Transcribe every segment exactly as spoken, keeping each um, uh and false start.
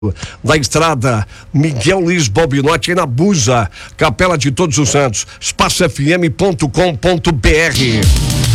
da estrada Miguel Luiz Bobinotti, aí na Busa, Capela de Todos os Santos, espaço f m ponto com ponto b r.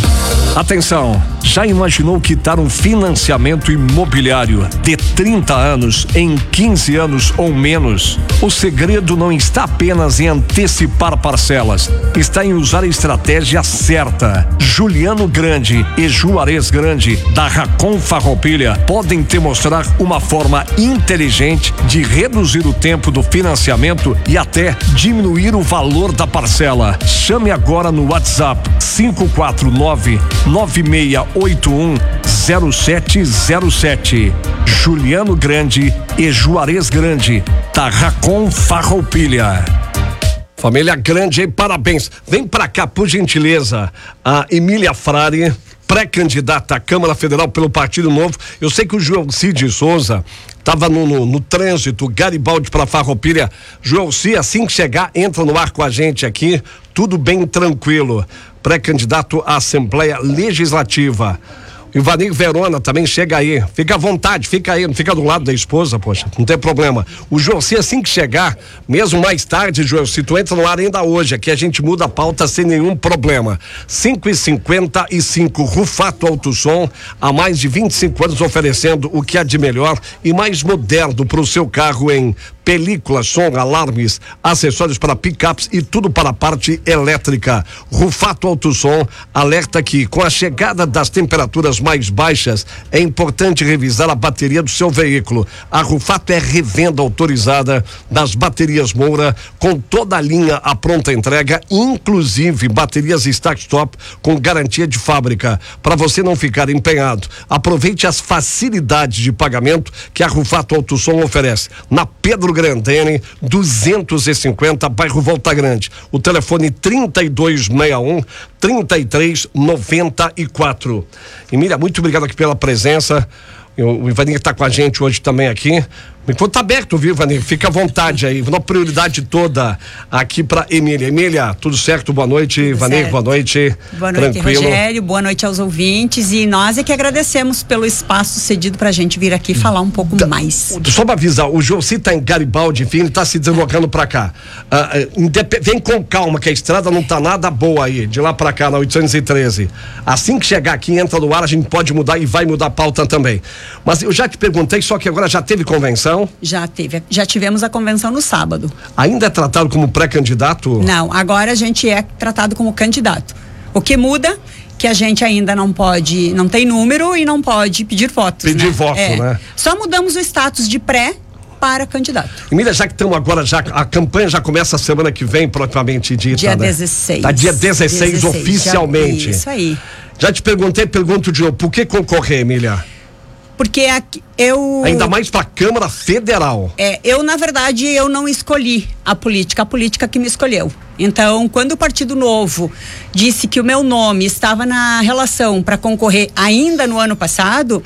Atenção, já imaginou quitar um financiamento imobiliário de trinta anos em quinze anos ou menos? O segredo não está apenas em antecipar parcelas, está em usar a estratégia certa. Juliano Grande e Juarez Grande, da Racon Farroupilha, podem te mostrar uma forma inteligente de reduzir o tempo do financiamento e até diminuir o valor da parcela. Chame agora no WhatsApp cinco quatro nove, nove seis oito um, zero sete zero sete. Juliano Grande e Juarez Grande, da Racon Farroupilha. Família Grande, hein? Parabéns. Vem pra cá, por gentileza, a Emília Frari, pré-candidata à Câmara Federal pelo Partido Novo. Eu sei que o João Cid Souza estava no, no, no trânsito, Garibaldi para Farroupilha. João Cid, assim que chegar, entra no ar com a gente aqui, tudo bem tranquilo. Pré-candidato à Assembleia Legislativa. O Ivanir Verona também chega aí. Fica à vontade, fica aí, não fica do lado da esposa, poxa, não tem problema. O Joelci, assim que chegar, mesmo mais tarde, Joelci, tu entra no ar ainda hoje, aqui a gente muda a pauta sem nenhum problema. cinco e cinquenta e cinco, Rufato Autosom, há mais de vinte e cinco anos oferecendo o que há de melhor e mais moderno para o seu carro em película, som, alarmes, acessórios para picapes e tudo para a parte elétrica. Rufato Autosom alerta que com a chegada das temperaturas mais baixas é importante revisar a bateria do seu veículo. A Rufato é revenda autorizada das baterias Moura com toda a linha à pronta entrega, inclusive baterias start-stop com garantia de fábrica. Para você não ficar empenhado, aproveite as facilidades de pagamento que a Rufato Autosom oferece. Na Pedro Grandene, duzentos e cinquenta, bairro Volta Grande. O telefone trinta e dois sessenta e um, trinta e três noventa e quatro. Emília, muito obrigado aqui pela presença. O Ivanir está com a gente hoje também aqui. O microfone tá aberto, viu, Ivanir? Fica à vontade aí. Uma prioridade toda aqui para Emília. Emília, tudo certo? Boa noite. Tudo Ivanir, certo. Boa noite. Boa noite, tranquilo. Rogério. Boa noite aos ouvintes. E nós é que agradecemos pelo espaço cedido pra gente vir aqui falar um pouco da, mais. Só para avisar, o Joelci tá em Garibaldi, enfim, ele tá se deslocando para cá. Uh, vem com calma, que a estrada não tá nada boa aí, de lá para cá, na oitocentos e treze. Assim que chegar aqui, entra no ar, a gente pode mudar e vai mudar a pauta também. Mas eu já te perguntei, só que agora já teve convenção? Já teve, já tivemos a convenção no sábado. Ainda é tratado como pré-candidato? Não, agora a gente é tratado como candidato. O que muda, que a gente ainda não pode, não tem número e não pode pedir votos. Pedir né? voto, é. né? Só mudamos o status de pré para candidato. Emília, já que estamos agora, já, a campanha já começa a semana que vem, propriamente dita, dia né? dezesseis. Tá dia dezesseis, dezesseis oficialmente. Já, isso aí. Já te perguntei, pergunto de novo, por que concorrer, Emília? Porque aqui, eu... Ainda mais para a Câmara Federal. É, eu, na verdade, eu não escolhi a política, a política que me escolheu. Então, quando o Partido Novo disse que o meu nome estava na relação para concorrer ainda no ano passado,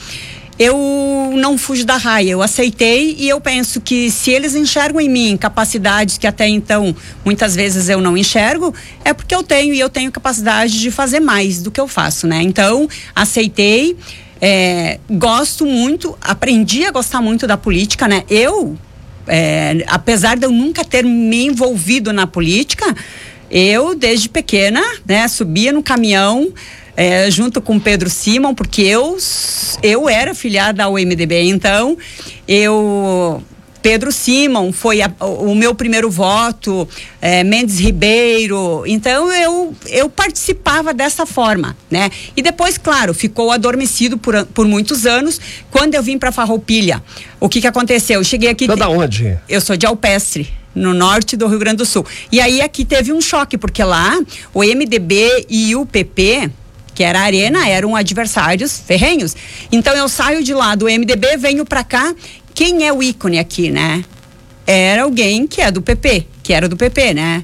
eu não fujo da raia, eu aceitei e eu penso que se eles enxergam em mim capacidades que até então, muitas vezes eu não enxergo, é porque eu tenho e eu tenho capacidade de fazer mais do que eu faço, né? Então, aceitei. É, gosto muito, aprendi a gostar muito da política, né? Eu, é, apesar de eu nunca ter me envolvido na política, eu desde pequena, né, subia no caminhão é, junto com Pedro Simon, porque eu, eu era filiada ao M D B, então eu... Pedro Simon foi a, o meu primeiro voto, é, Mendes Ribeiro, então eu, eu participava dessa forma, né? E depois, claro, ficou adormecido por, por muitos anos. Quando eu vim para Farroupilha, o que que aconteceu? Eu cheguei aqui... Você é da onde? Eu sou de Alpestre, no norte do Rio Grande do Sul. E aí aqui teve um choque, porque lá o M D B e o P P... que era a Arena, eram adversários ferrenhos. Então eu saio de lá do M D B, venho pra cá. Quem é o ícone aqui, né? Era alguém que é do P P, que era do P P, né?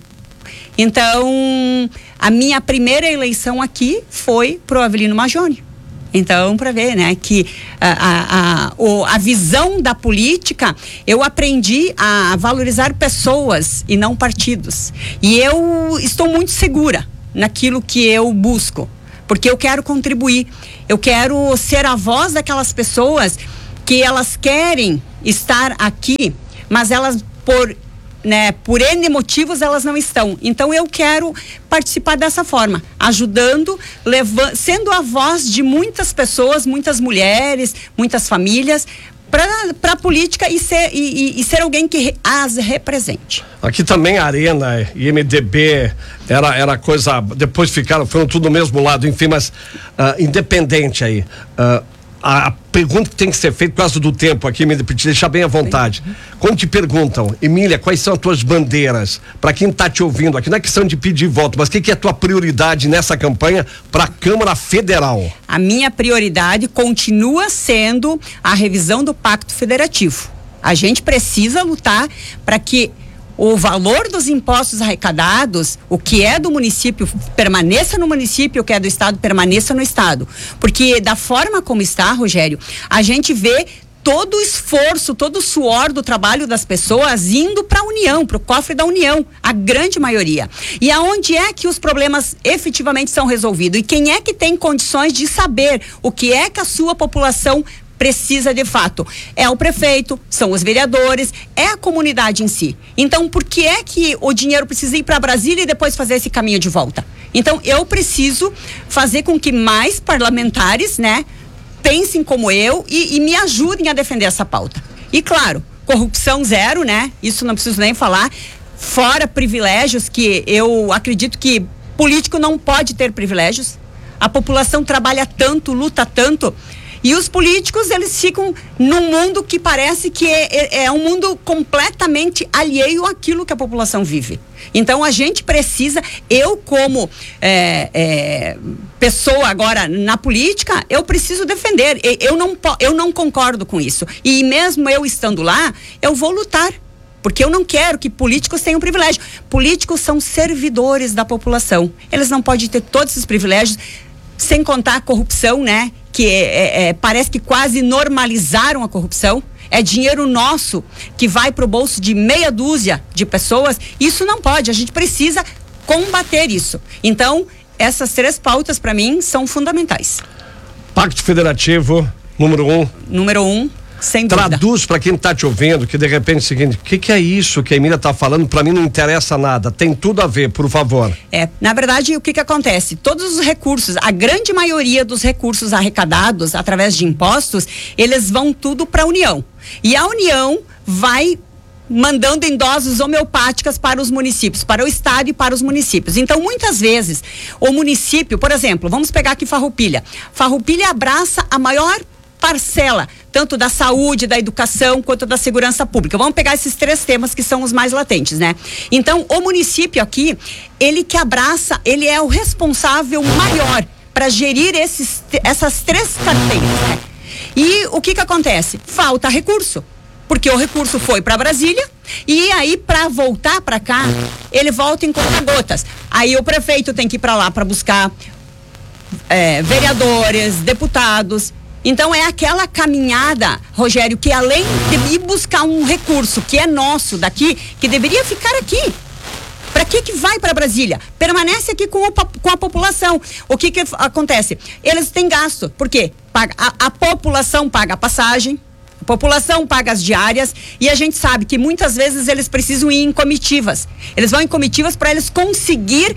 Então, a minha primeira eleição aqui foi pro Avelino Majone. Então, para ver, né, que a, a, a, a visão da política, eu aprendi a valorizar pessoas e não partidos. E eu estou muito segura naquilo que eu busco. Porque eu quero contribuir, eu quero ser a voz daquelas pessoas que elas querem estar aqui, mas elas por né, por N motivos elas não estão. Então eu quero participar dessa forma, ajudando, levando, sendo a voz de muitas pessoas, muitas mulheres, muitas famílias, para a política e ser, e, e ser alguém que as represente. Aqui também a Arena e M D B era, era coisa, depois ficaram, foram tudo do mesmo lado, enfim, mas uh, independente aí. Uh, A, a pergunta que tem que ser feita por causa do tempo aqui, me te deixar bem à vontade. Quando te perguntam, Emília, quais são as tuas bandeiras? Para quem está te ouvindo aqui, não é questão de pedir voto, mas o que, que é a tua prioridade nessa campanha para a Câmara Federal? A minha prioridade continua sendo a revisão do Pacto Federativo. A gente precisa lutar para que o valor dos impostos arrecadados, o que é do município permaneça no município, o que é do estado permaneça no estado. Porque da forma como está, Rogério, a gente vê todo o esforço, todo o suor do trabalho das pessoas indo para a União, para o cofre da União, a grande maioria. E aonde é que os problemas efetivamente são resolvidos? E quem é que tem condições de saber o que é que a sua população precisa de fato? É o prefeito, são os vereadores, é a comunidade em si. Então, por que é que o dinheiro precisa ir para Brasília e depois fazer esse caminho de volta? Então, eu preciso fazer com que mais parlamentares, né, pensem como eu e, e me ajudem a defender essa pauta. E claro, corrupção zero, né? Isso não preciso nem falar. Fora privilégios, que eu acredito que político não pode ter privilégios. A população trabalha tanto, luta tanto. E os políticos, eles ficam num mundo que parece que é, é, é um mundo completamente alheio àquilo que a população vive. Então, a gente precisa, eu como é, é, pessoa agora na política, eu preciso defender. Eu não, eu não concordo com isso. E mesmo eu estando lá, eu vou lutar. Porque eu não quero que políticos tenham privilégio. Políticos são servidores da população. Eles não podem ter todos esses privilégios, sem contar a corrupção, né? Que é, é, é, parece que quase normalizaram a corrupção. É dinheiro nosso que vai para o bolso de meia dúzia de pessoas. Isso não pode, a gente precisa combater isso. Então, essas três pautas para mim são fundamentais. Pacto Federativo, número um. Número um. Sem dúvida. Traduz para quem está te ouvindo, que de repente é o seguinte, o que, que é isso que a Emília está falando? Para mim não interessa nada, tem tudo a ver, por favor. É, na verdade, o que que acontece? Todos os recursos, a grande maioria dos recursos arrecadados através de impostos, eles vão tudo para a União. E a União vai mandando em doses homeopáticas para os municípios, para o estado e para os municípios. Então, muitas vezes, o município, por exemplo, vamos pegar aqui Farroupilha. Farroupilha abraça a maior parcela, tanto da saúde, da educação, quanto da segurança pública. Vamos pegar esses três temas que são os mais latentes, né? Então, o município aqui, ele que abraça, ele é o responsável maior para gerir esses, essas três carteiras, né? E o que que acontece? Falta recurso, porque o recurso foi para Brasília e aí para voltar para cá, ele volta em conta-gotas. Aí o prefeito tem que ir para lá para buscar é, vereadores, deputados. Então é aquela caminhada, Rogério, que além de ir buscar um recurso que é nosso daqui, que deveria ficar aqui. Para que que vai para Brasília? Permanece aqui com, o, com a população. O que que acontece? Eles têm gasto. Por quê? Paga, a, a população paga a passagem, a população paga as diárias e a gente sabe que muitas vezes eles precisam ir em comitivas. Eles vão em comitivas para eles conseguir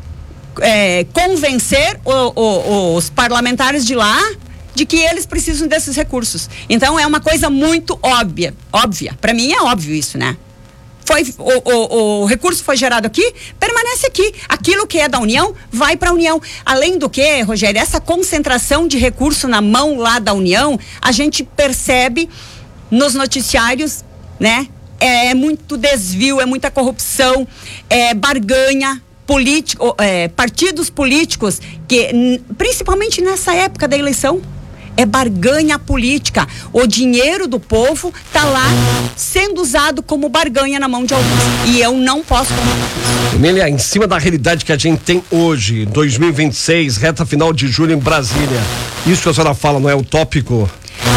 é, convencer o, o, os parlamentares de lá de que eles precisam desses recursos. Então é uma coisa muito óbvia, óbvia. Para mim é óbvio isso, né? Foi, o, o, o recurso foi gerado aqui, permanece aqui. Aquilo que é da União, vai para a União. Além do que, Rogério, essa concentração de recurso na mão lá da União, a gente percebe nos noticiários, né? É, é muito desvio, é muita corrupção, é barganha. Político, é, partidos políticos que, principalmente nessa época da eleição, é barganha política. O dinheiro do povo tá lá sendo usado como barganha na mão de alguns. E eu não posso concordar com isso. Emília, em cima da realidade que a gente tem hoje, dois mil e vinte e seis, reta final de julho em Brasília, isso que a senhora fala não é utópico?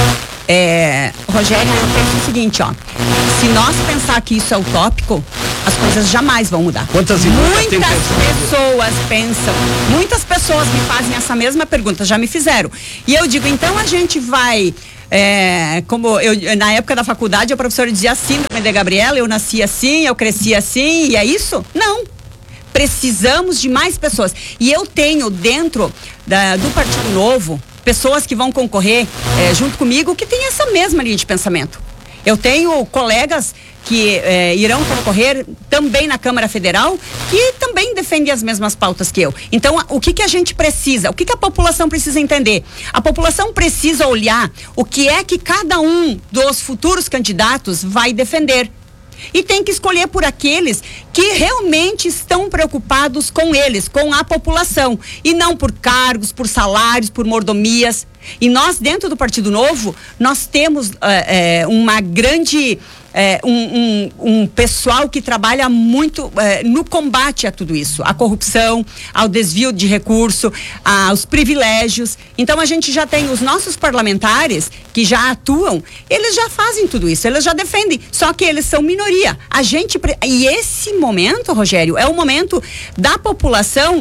É, Rogério, eu penso o seguinte, ó. Se nós pensar que isso é utópico, as coisas jamais vão mudar. Quantas Muitas pessoas pensam, muitas pessoas me fazem essa mesma pergunta, já me fizeram. E eu digo, então a gente vai é, como eu, na época da faculdade, a professora dizia síndrome de Gabriela, eu nasci assim, eu cresci assim, e é isso? Não. Precisamos de mais pessoas. E eu tenho dentro da, do Partido Novo pessoas que vão concorrer é, junto comigo que têm essa mesma linha de pensamento. Eu tenho colegas que eh, irão concorrer também na Câmara Federal, que também defendem as mesmas pautas que eu. Então, o que que a gente precisa? O que que a população precisa entender? A população precisa olhar o que é que cada um dos futuros candidatos vai defender. E tem que escolher por aqueles que realmente estão preocupados com eles, com a população, e não por cargos, por salários, por mordomias. E nós, dentro do Partido Novo, nós temos é, é, uma grande... É, um, um, um pessoal que trabalha muito é, no combate a tudo isso, à corrupção, ao desvio de recurso, aos privilégios. Então a gente já tem os nossos parlamentares que já atuam, eles já fazem tudo isso, eles já defendem, só que eles são minoria. A gente, e esse momento, Rogério, é o momento da população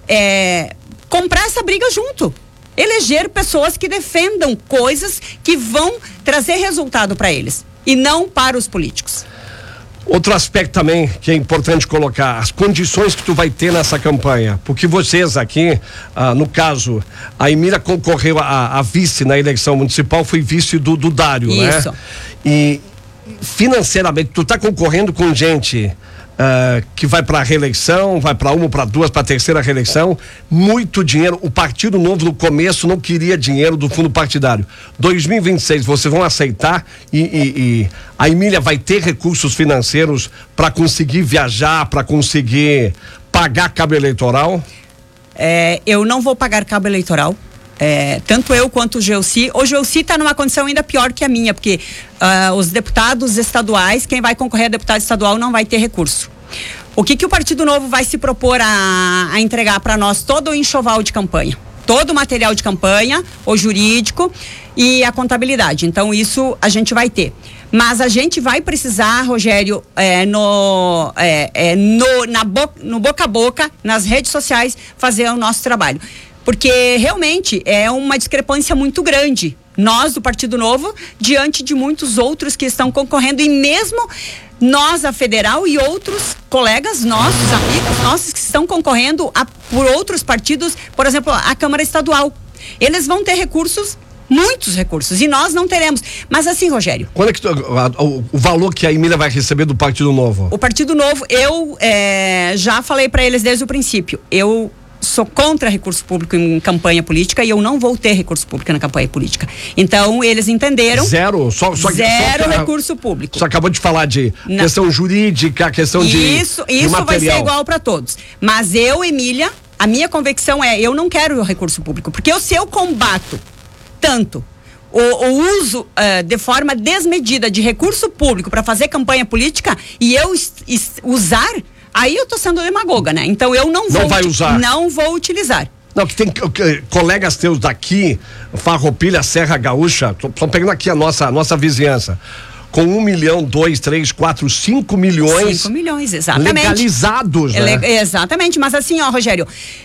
é, comprar essa briga junto. Eleger pessoas que defendam coisas que vão trazer resultado para eles e não para os políticos. Outro aspecto também que é importante colocar, as condições que tu vai ter nessa campanha, porque vocês aqui, ah, no caso, a Emília concorreu a, a vice na eleição municipal, foi vice do, do Dário, isso, né? E financeiramente, tu tá concorrendo com gente Uh, que vai para a reeleição, vai para uma, para duas, para a terceira reeleição, muito dinheiro. O Partido Novo no começo não queria dinheiro do fundo partidário. dois mil e vinte e seis vocês vão aceitar e, e, e a Emília vai ter recursos financeiros para conseguir viajar, para conseguir pagar cabo eleitoral? É, eu não vou pagar cabo eleitoral. É, tanto eu quanto o Gelsi. O Gelsi está numa condição ainda pior que a minha, porque uh, os deputados estaduais, quem vai concorrer a deputado estadual não vai ter recurso. O que que o Partido Novo vai se propor a, a entregar para nós? Todo o enxoval de campanha, todo o material de campanha, o jurídico e a contabilidade. Então isso a gente vai ter. Mas a gente vai precisar, Rogério, é, no, é, é, no, na bo, no boca a boca, nas redes sociais, fazer o nosso trabalho. Porque realmente é uma discrepância muito grande, nós do Partido Novo, diante de muitos outros que estão concorrendo, e mesmo nós, a federal, e outros colegas nossos, amigos nossos, que estão concorrendo a, por outros partidos, por exemplo, a Câmara Estadual. Eles vão ter recursos, muitos recursos, e nós não teremos. Mas assim, Rogério... Quando é que tu, a, o, o valor que a Emília vai receber do Partido Novo? O Partido Novo, eu é, já falei para eles desde o princípio, eu... sou contra recurso público em campanha política e eu não vou ter recurso público na campanha política. Então, eles entenderam... Zero? Só, só, zero só, recurso público. Você acabou de falar de não. questão jurídica, questão isso, de Isso, isso vai ser igual para todos. Mas eu, Emília, a minha convicção é, eu não quero o recurso público, porque eu, se eu combato tanto o, o uso uh, de forma desmedida de recurso público para fazer campanha política e eu is, is, usar... Aí eu tô sendo demagoga, né? Então eu não vou... Não vai usar. Não vou utilizar. Não, que tem que, colegas teus daqui, Farroupilha, Serra Gaúcha, estão pegando aqui a nossa, a nossa vizinhança, com um milhão, dois, três, quatro, cinco milhões. Cinco milhões, exatamente. Legalizados, né? Le, exatamente, mas assim, ó, Rogério,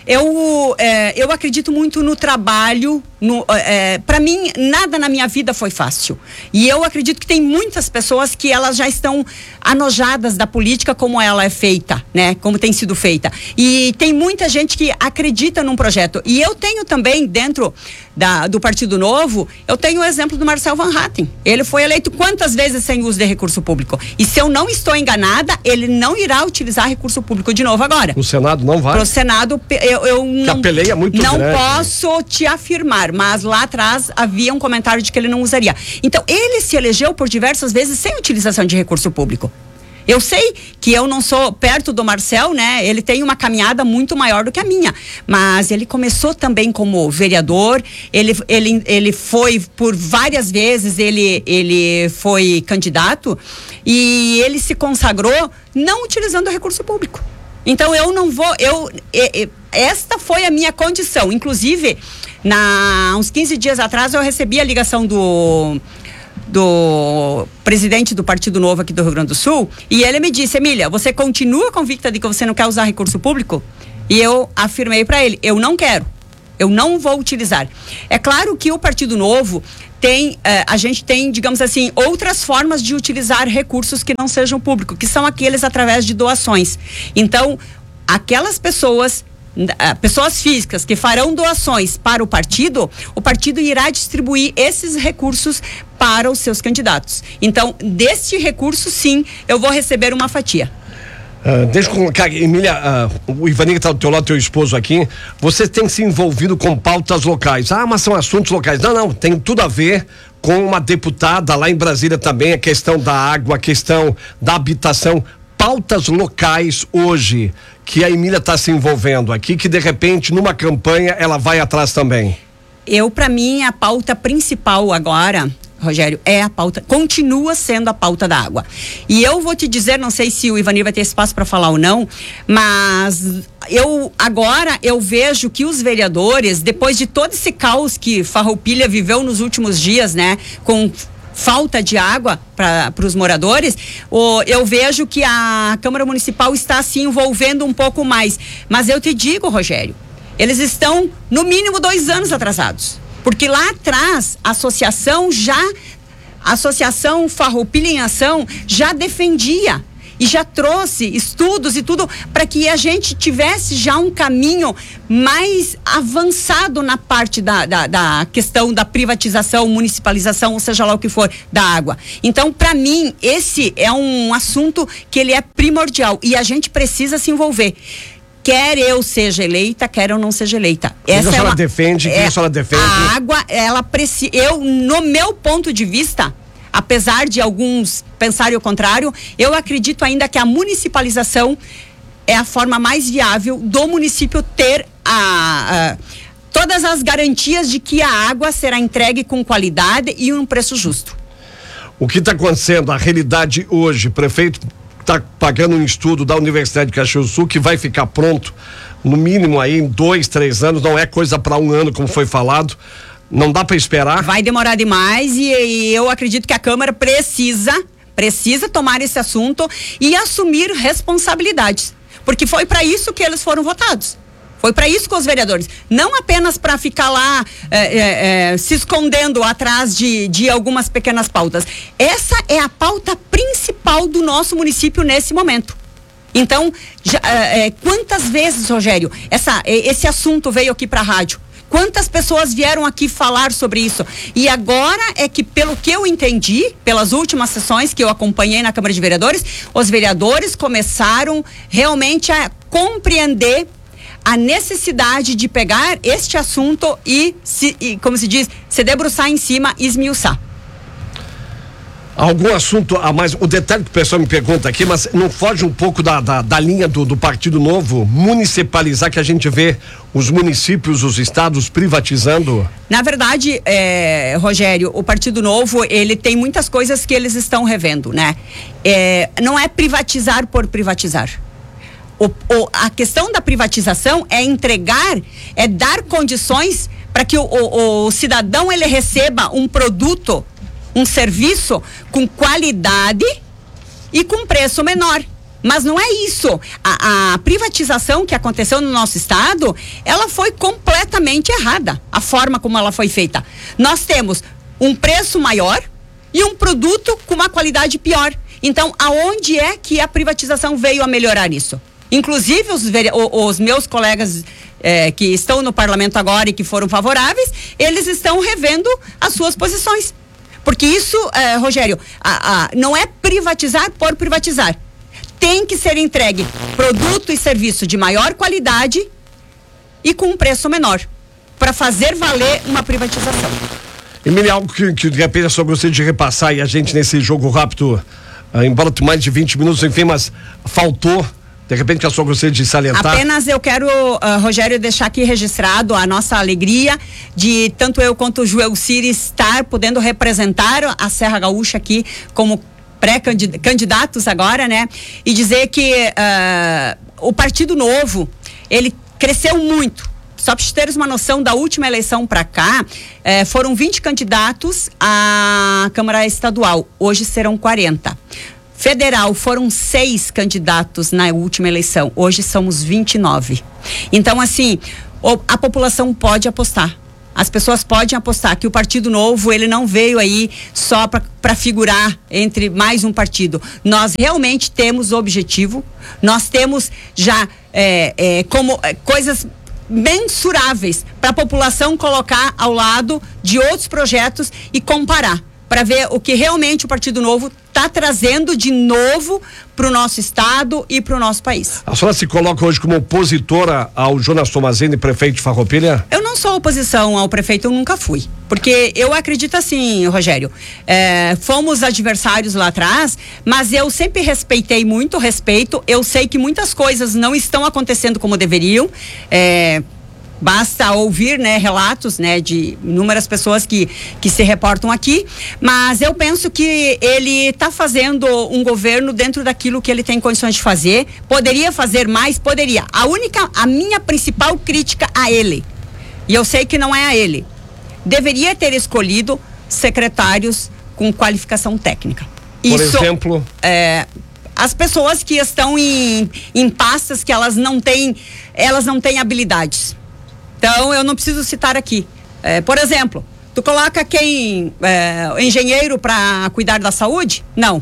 eu, é, eu acredito muito no trabalho, no, é, para mim, nada na minha vida foi fácil. E eu acredito que tem muitas pessoas que elas já estão anojadas da política como ela é feita, né? Como tem sido feita. E tem muita gente que acredita num projeto. E eu tenho também, dentro da, do Partido Novo, eu tenho o exemplo do Marcel Van Hatten. Ele foi eleito quantas vezes sem uso de recurso público? E se eu não estou enganada, ele não irá utilizar recurso público de novo agora. O Senado não vai? Pro Senado, eu, eu não, a peleia é muito não grande. posso te afirmar, mas lá atrás havia um comentário de que ele não usaria. Então, ele se elegeu por diversas vezes sem utilização de recurso público. Eu sei que eu não sou perto do Marcel, né? Ele tem uma caminhada muito maior do que a minha, mas ele começou também como vereador, ele, ele, ele foi por várias vezes, ele, ele foi candidato e ele se consagrou não utilizando o recurso público. Então eu não vou, eu, eu esta foi a minha condição, inclusive, na, uns quinze dias atrás eu recebi a ligação do... do presidente do Partido Novo aqui do Rio Grande do Sul, e ele me disse: Emília, você continua convicta de que você não quer usar recurso público? E eu afirmei para ele, eu não quero, eu não vou utilizar. É claro que o Partido Novo tem, eh, a gente tem, digamos assim, outras formas de utilizar recursos que não sejam públicos, que são aqueles através de doações. Então, aquelas pessoas, pessoas físicas que farão doações para o partido, o partido irá distribuir esses recursos para os seus candidatos. Então, deste recurso, sim, eu vou receber uma fatia. Uh, deixa eu colocar, Emília, uh, o Ivanir está do teu lado, teu esposo aqui. Você tem se envolvido com pautas locais. Ah, mas são assuntos locais. Não, não, tem tudo a ver com uma deputada lá em Brasília também, a questão da água, a questão da habitação. Pautas locais hoje que a Emília está se envolvendo aqui, que de repente numa campanha ela vai atrás também. Eu, para mim, a pauta principal agora, Rogério, é a pauta, continua sendo a pauta da água. E eu vou te dizer, não sei se o Ivanir vai ter espaço para falar ou não, mas eu agora eu vejo que os vereadores, depois de todo esse caos que Farroupilha viveu nos últimos dias, né, com falta de água para os moradores, o, eu vejo que a Câmara Municipal está se envolvendo um pouco mais. Mas eu te digo, Rogério, eles estão no mínimo dois anos atrasados. Porque lá atrás, a associação já, a Associação Farroupilha em Ação já defendia e já trouxe estudos e tudo para que a gente tivesse já um caminho mais avançado na parte da, da, da questão da privatização, municipalização, ou seja lá o que for, da água. Então, para mim, esse é um assunto que ele é primordial e a gente precisa se envolver. Quer eu seja eleita, quer eu não seja eleita. Essa é uma, defende, é, a senhora defende. A água, ela precisa, eu, no meu ponto de vista, apesar de alguns pensarem o contrário, eu acredito ainda que a municipalização é a forma mais viável do município ter a, a, todas as garantias de que a água será entregue com qualidade e um preço justo. O que está acontecendo, a realidade hoje, prefeito está pagando um estudo da Universidade de Caxias do Sul que vai ficar pronto no mínimo aí em dois, três anos, não é coisa para um ano como foi falado, não dá para esperar. Vai demorar demais e, e eu acredito que a Câmara precisa, precisa tomar esse assunto e assumir responsabilidades, porque foi para isso que eles foram votados. Foi para isso com os vereadores, não apenas para ficar lá é, é, é, se escondendo atrás de, de algumas pequenas pautas. Essa é a pauta principal do nosso município nesse momento. Então, já, é, quantas vezes, Rogério, essa, esse assunto veio aqui para a rádio? Quantas pessoas vieram aqui falar sobre isso? E agora é que, pelo que eu entendi, pelas últimas sessões que eu acompanhei na Câmara de Vereadores, os vereadores começaram realmente a compreender a necessidade de pegar este assunto e, se, e, como se diz, se debruçar em cima e esmiuçar. Algum assunto a mais, o detalhe que o pessoal me pergunta aqui, mas não foge um pouco da, da, da linha do, do Partido Novo, municipalizar, que a gente vê os municípios, os estados privatizando? Na verdade, é, Rogério, o Partido Novo, ele tem muitas coisas que eles estão revendo, né? É, não é privatizar por privatizar. O, o, a questão da privatização é entregar, é dar condições para que o, o, o cidadão ele receba um produto, um serviço com qualidade e com preço menor. Mas não é isso. A, a privatização que aconteceu no nosso estado, ela foi completamente errada, a forma como ela foi feita. Nós temos um preço maior e um produto com uma qualidade pior. Então, aonde é que a privatização veio a melhorar isso? Inclusive, os, os meus colegas eh, que estão no parlamento agora e que foram favoráveis, eles estão revendo as suas posições. Porque isso, eh, Rogério, a, a, não é privatizar por privatizar. Tem que ser entregue produto e serviço de maior qualidade e com um preço menor, para fazer valer uma privatização. Emília, algo que, que de repente eu só gostaria de repassar e a gente nesse jogo rápido, uh, embora tu mais de vinte minutos, enfim, mas faltou. De repente que a senhora gostaria de salientar. Apenas eu quero, uh, Rogério, deixar aqui registrado a nossa alegria de tanto eu quanto o Joelcir estar podendo representar a Serra Gaúcha aqui como pré-candidatos agora, né? E dizer que uh, o Partido Novo, ele cresceu muito. Só para vocês terem uma noção, da última eleição para cá, eh, foram vinte candidatos à Câmara Estadual. Hoje serão quarenta. Federal, foram seis candidatos na última eleição, hoje somos vinte e nove. Então, assim, a população pode apostar. as pessoas podem apostar que o Partido Novo, ele não veio aí só para figurar entre mais um partido. Nós realmente temos objetivo, nós temos já é, é, como é, coisas mensuráveis para a população colocar ao lado de outros projetos e comparar, para ver o que realmente o Partido Novo está trazendo de novo para o nosso estado e para o nosso país. A senhora se coloca hoje como opositora ao Jonas Tomazini, prefeito de Farroupilha? Eu não sou oposição ao prefeito, eu nunca fui. Porque eu acredito assim, Rogério, é, fomos adversários lá atrás, mas eu sempre respeitei muito, respeito, eu sei que muitas coisas não estão acontecendo como deveriam, é, basta ouvir, né, relatos, né, de inúmeras pessoas que, que se reportam aqui, mas eu penso que ele está fazendo um governo dentro daquilo que ele tem condições de fazer. Poderia fazer mais? Poderia. A única, a minha principal crítica a ele, e eu sei que não é a ele, deveria ter escolhido secretários com qualificação técnica. Por Isso, exemplo? É, as pessoas que estão em, em pastas que elas não têm, elas não têm habilidades. Então, eu não preciso citar aqui. É, por exemplo, tu coloca quem? É, engenheiro para cuidar da saúde? Não.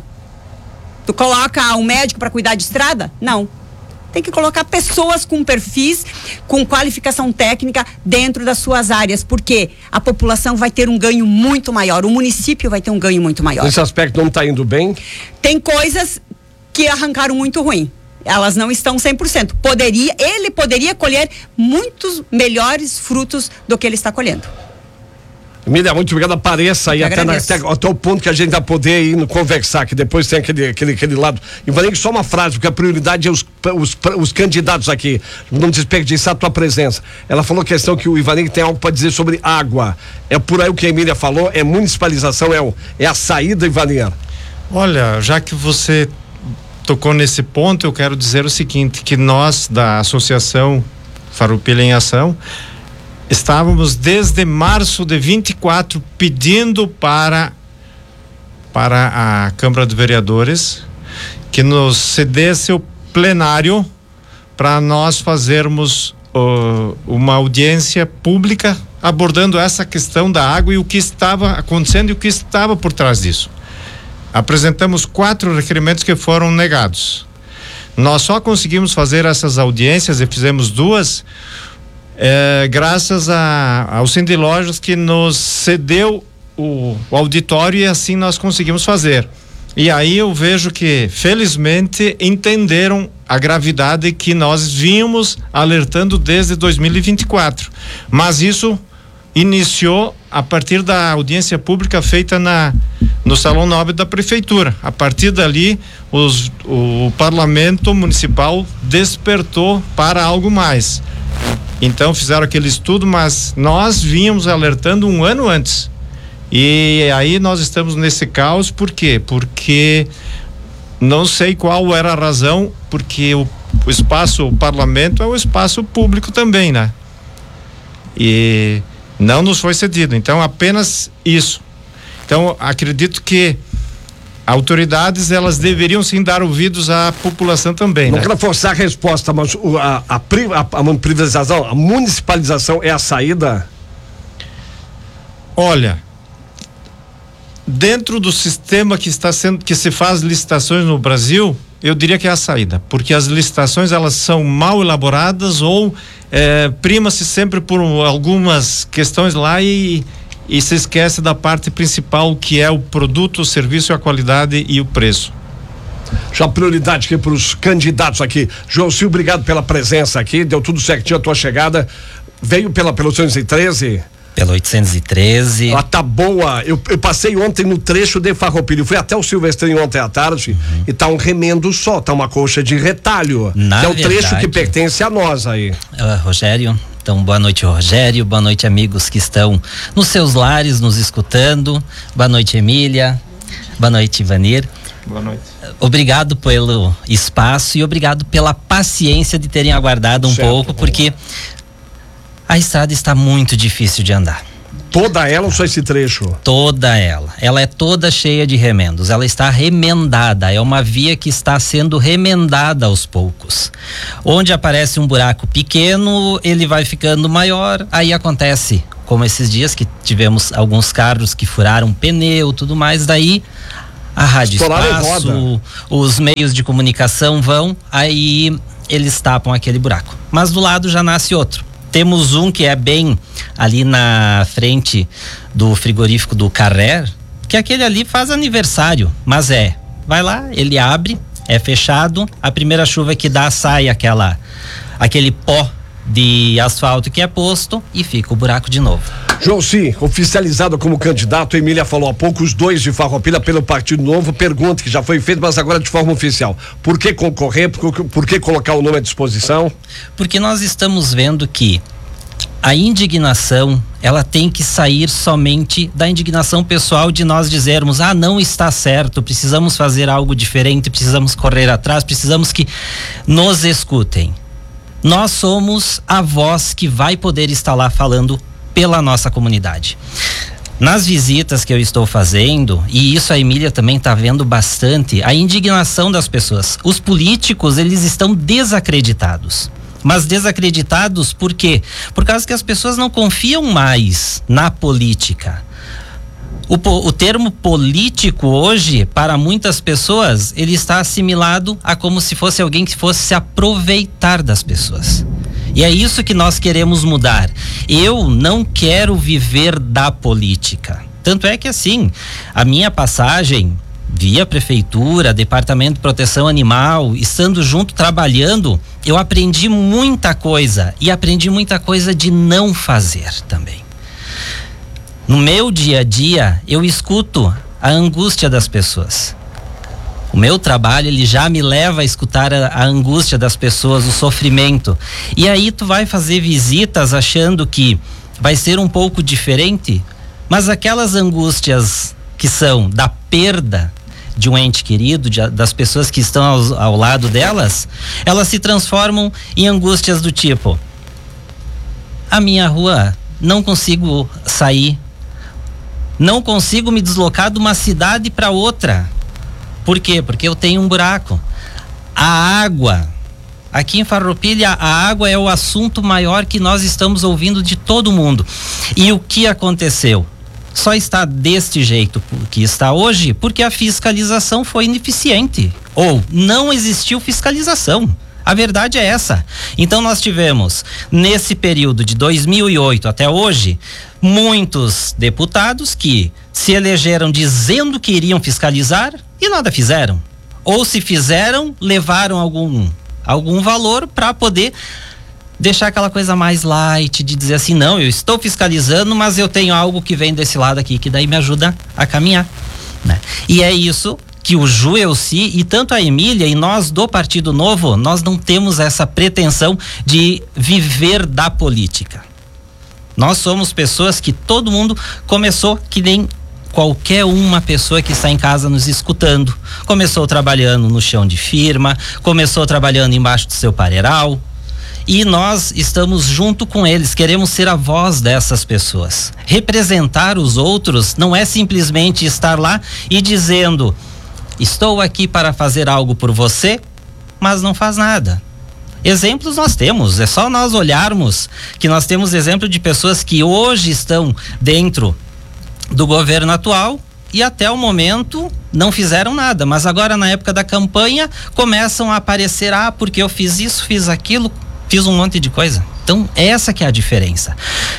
Tu coloca um médico para cuidar de estrada? Não. Tem que colocar pessoas com perfis, com qualificação técnica dentro das suas áreas, porque a população vai ter um ganho muito maior, o município vai ter um ganho muito maior. Esse aspecto não está indo bem? Tem coisas que arrancaram muito ruim. Elas não estão cem por cento. Poderia, ele poderia colher muitos melhores frutos do que ele está colhendo. Emília, muito obrigado. Apareça aí até, na, até, até o ponto que a gente vai poder ir no conversar, que depois tem aquele, aquele, aquele lado. E Ivaning, só uma frase, porque a prioridade é os, os, os candidatos aqui. Não desperdiçar a tua presença. Ela falou a questão que o Ivaning tem algo para dizer sobre água. É por aí o que a Emília falou, é municipalização, é, o, é a saída, Ivaning. Olha, já que você tocou nesse ponto, eu quero dizer o seguinte, que nós da Associação Farroupilha em Ação estávamos desde março de vinte e quatro pedindo para para a Câmara de Vereadores que nos cedesse o plenário para nós fazermos uh, uma audiência pública abordando essa questão da água e o que estava acontecendo e o que estava por trás disso. Apresentamos quatro requerimentos que foram negados. Nós só conseguimos fazer essas audiências e fizemos duas é, graças a, ao Cindy Lojas, que nos cedeu o, o auditório, e assim nós conseguimos fazer. E aí eu vejo que, felizmente, entenderam a gravidade que nós vínhamos alertando desde dois mil e vinte e quatro. Mas isso iniciou a partir da audiência pública feita na, no Salão Nobre da Prefeitura. A partir dali, os, o Parlamento Municipal despertou para algo mais. Então fizeram aquele estudo, mas nós vínhamos alertando um ano antes. E aí nós estamos nesse caos, por quê? Porque não sei qual era a razão, porque o, o espaço, o parlamento é o espaço público também, né? E não nos foi cedido, então apenas isso. Então acredito que autoridades, elas deveriam sim dar ouvidos à população também. Não né? quero forçar a resposta, mas o, a, a, a, a privatização, a municipalização é a saída? Olha, dentro do sistema que está sendo, que se faz licitações no Brasil, eu diria que é a saída, porque as licitações, elas são mal elaboradas ou é, prima-se sempre por algumas questões lá e, e se esquece da parte principal, que é o produto, o serviço, a qualidade e o preço. Já prioridade aqui para os candidatos aqui. João Silvio, obrigado pela presença aqui, deu tudo certinho a tua chegada, veio pela, pelo oitocentos e treze? Pelo oitocentos e treze. Ela tá boa. Eu, eu passei ontem no trecho de Farroupilha. Fui até o Silvestrinho ontem à tarde, uhum. E tá um remendo só, tá uma coxa de retalho. Na que é o verdade, trecho que pertence a nós aí. Uh, Rogério, então boa noite, Rogério. Boa noite, amigos que estão nos seus lares nos escutando. Boa noite, Emília. Boa noite, Ivanir. Boa noite. Obrigado pelo espaço e obrigado pela paciência de terem aguardado um certo, pouco, porque a estrada está muito difícil de andar. Toda ela ou só esse trecho? Toda ela. Ela é toda cheia de remendos. Ela está remendada. É uma via que está sendo remendada aos poucos. Onde aparece um buraco pequeno, ele vai ficando maior. Aí acontece como esses dias que tivemos alguns carros que furaram pneu, tudo mais, daí a Rádio Espaço, os meios de comunicação vão, aí eles tapam aquele buraco. Mas do lado já nasce outro. Temos um que é bem ali na frente do frigorífico do Carrer, que aquele ali faz aniversário, mas é, vai lá, ele abre, é fechado, a primeira chuva que dá sai aquela, aquele pó de asfalto que é posto e fica o buraco de novo. Josi, oficializado como candidato, a Emília falou há pouco, os dois de Farroupilha pelo Partido Novo, pergunta que já foi feita, mas agora de forma oficial. Por que concorrer? Por, por que colocar o nome à disposição? Porque nós estamos vendo que a indignação, ela tem que sair somente da indignação pessoal de nós dizermos, ah, não está certo, precisamos fazer algo diferente, precisamos correr atrás, precisamos que nos escutem. Nós somos a voz que vai poder estar lá falando pela nossa comunidade. Nas visitas que eu estou fazendo, e isso a Emília também está vendo bastante, a indignação das pessoas. Os políticos, eles estão desacreditados. Mas desacreditados por quê? Por causa que as pessoas não confiam mais na política. O, o termo político hoje, para muitas pessoas, ele está assimilado a como se fosse alguém que fosse se aproveitar das pessoas. E é isso que nós queremos mudar. Eu não quero viver da política. Tanto é que assim, a minha passagem via prefeitura, departamento de proteção animal, estando junto, trabalhando, eu aprendi muita coisa e aprendi muita coisa de não fazer também. No meu dia a dia, eu escuto a angústia das pessoas. O meu trabalho, ele já me leva a escutar a, a angústia das pessoas, o sofrimento. E aí tu vai fazer visitas achando que vai ser um pouco diferente, mas aquelas angústias que são da perda de um ente querido, de, das pessoas que estão ao, ao lado delas, elas se transformam em angústias do tipo: a minha rua, não consigo sair, não consigo me deslocar de uma cidade para outra. Por quê? Porque eu tenho um buraco. A água, aqui em Farroupilha, a água é o assunto maior que nós estamos ouvindo de todo mundo. E o que aconteceu? Só está deste jeito que está hoje porque a fiscalização foi ineficiente, ou não existiu fiscalização. A verdade é essa. Então nós tivemos, nesse período de dois mil e oito até hoje, muitos deputados que se elegeram dizendo que iriam fiscalizar e nada fizeram. Ou se fizeram, levaram algum, algum valor para poder deixar aquela coisa mais light, de dizer assim, não, eu estou fiscalizando, mas eu tenho algo que vem desse lado aqui, que daí me ajuda a caminhar, né? E é isso que o Juelci e tanto a Emília e nós do Partido Novo, nós não temos essa pretensão de viver da política. Nós somos pessoas que todo mundo começou que nem qualquer uma pessoa que está em casa nos escutando. Começou trabalhando no chão de firma, começou trabalhando embaixo do seu pareiral, e nós estamos junto com eles, queremos ser a voz dessas pessoas. Representar os outros não é simplesmente estar lá e dizendo, estou aqui para fazer algo por você, mas não faz nada. Exemplos nós temos, é só nós olharmos que nós temos exemplo de pessoas que hoje estão dentro do governo atual e até o momento não fizeram nada, mas agora na época da campanha começam a aparecer, ah, porque eu fiz isso, fiz aquilo, fiz um monte de coisa. Então essa que é a diferença.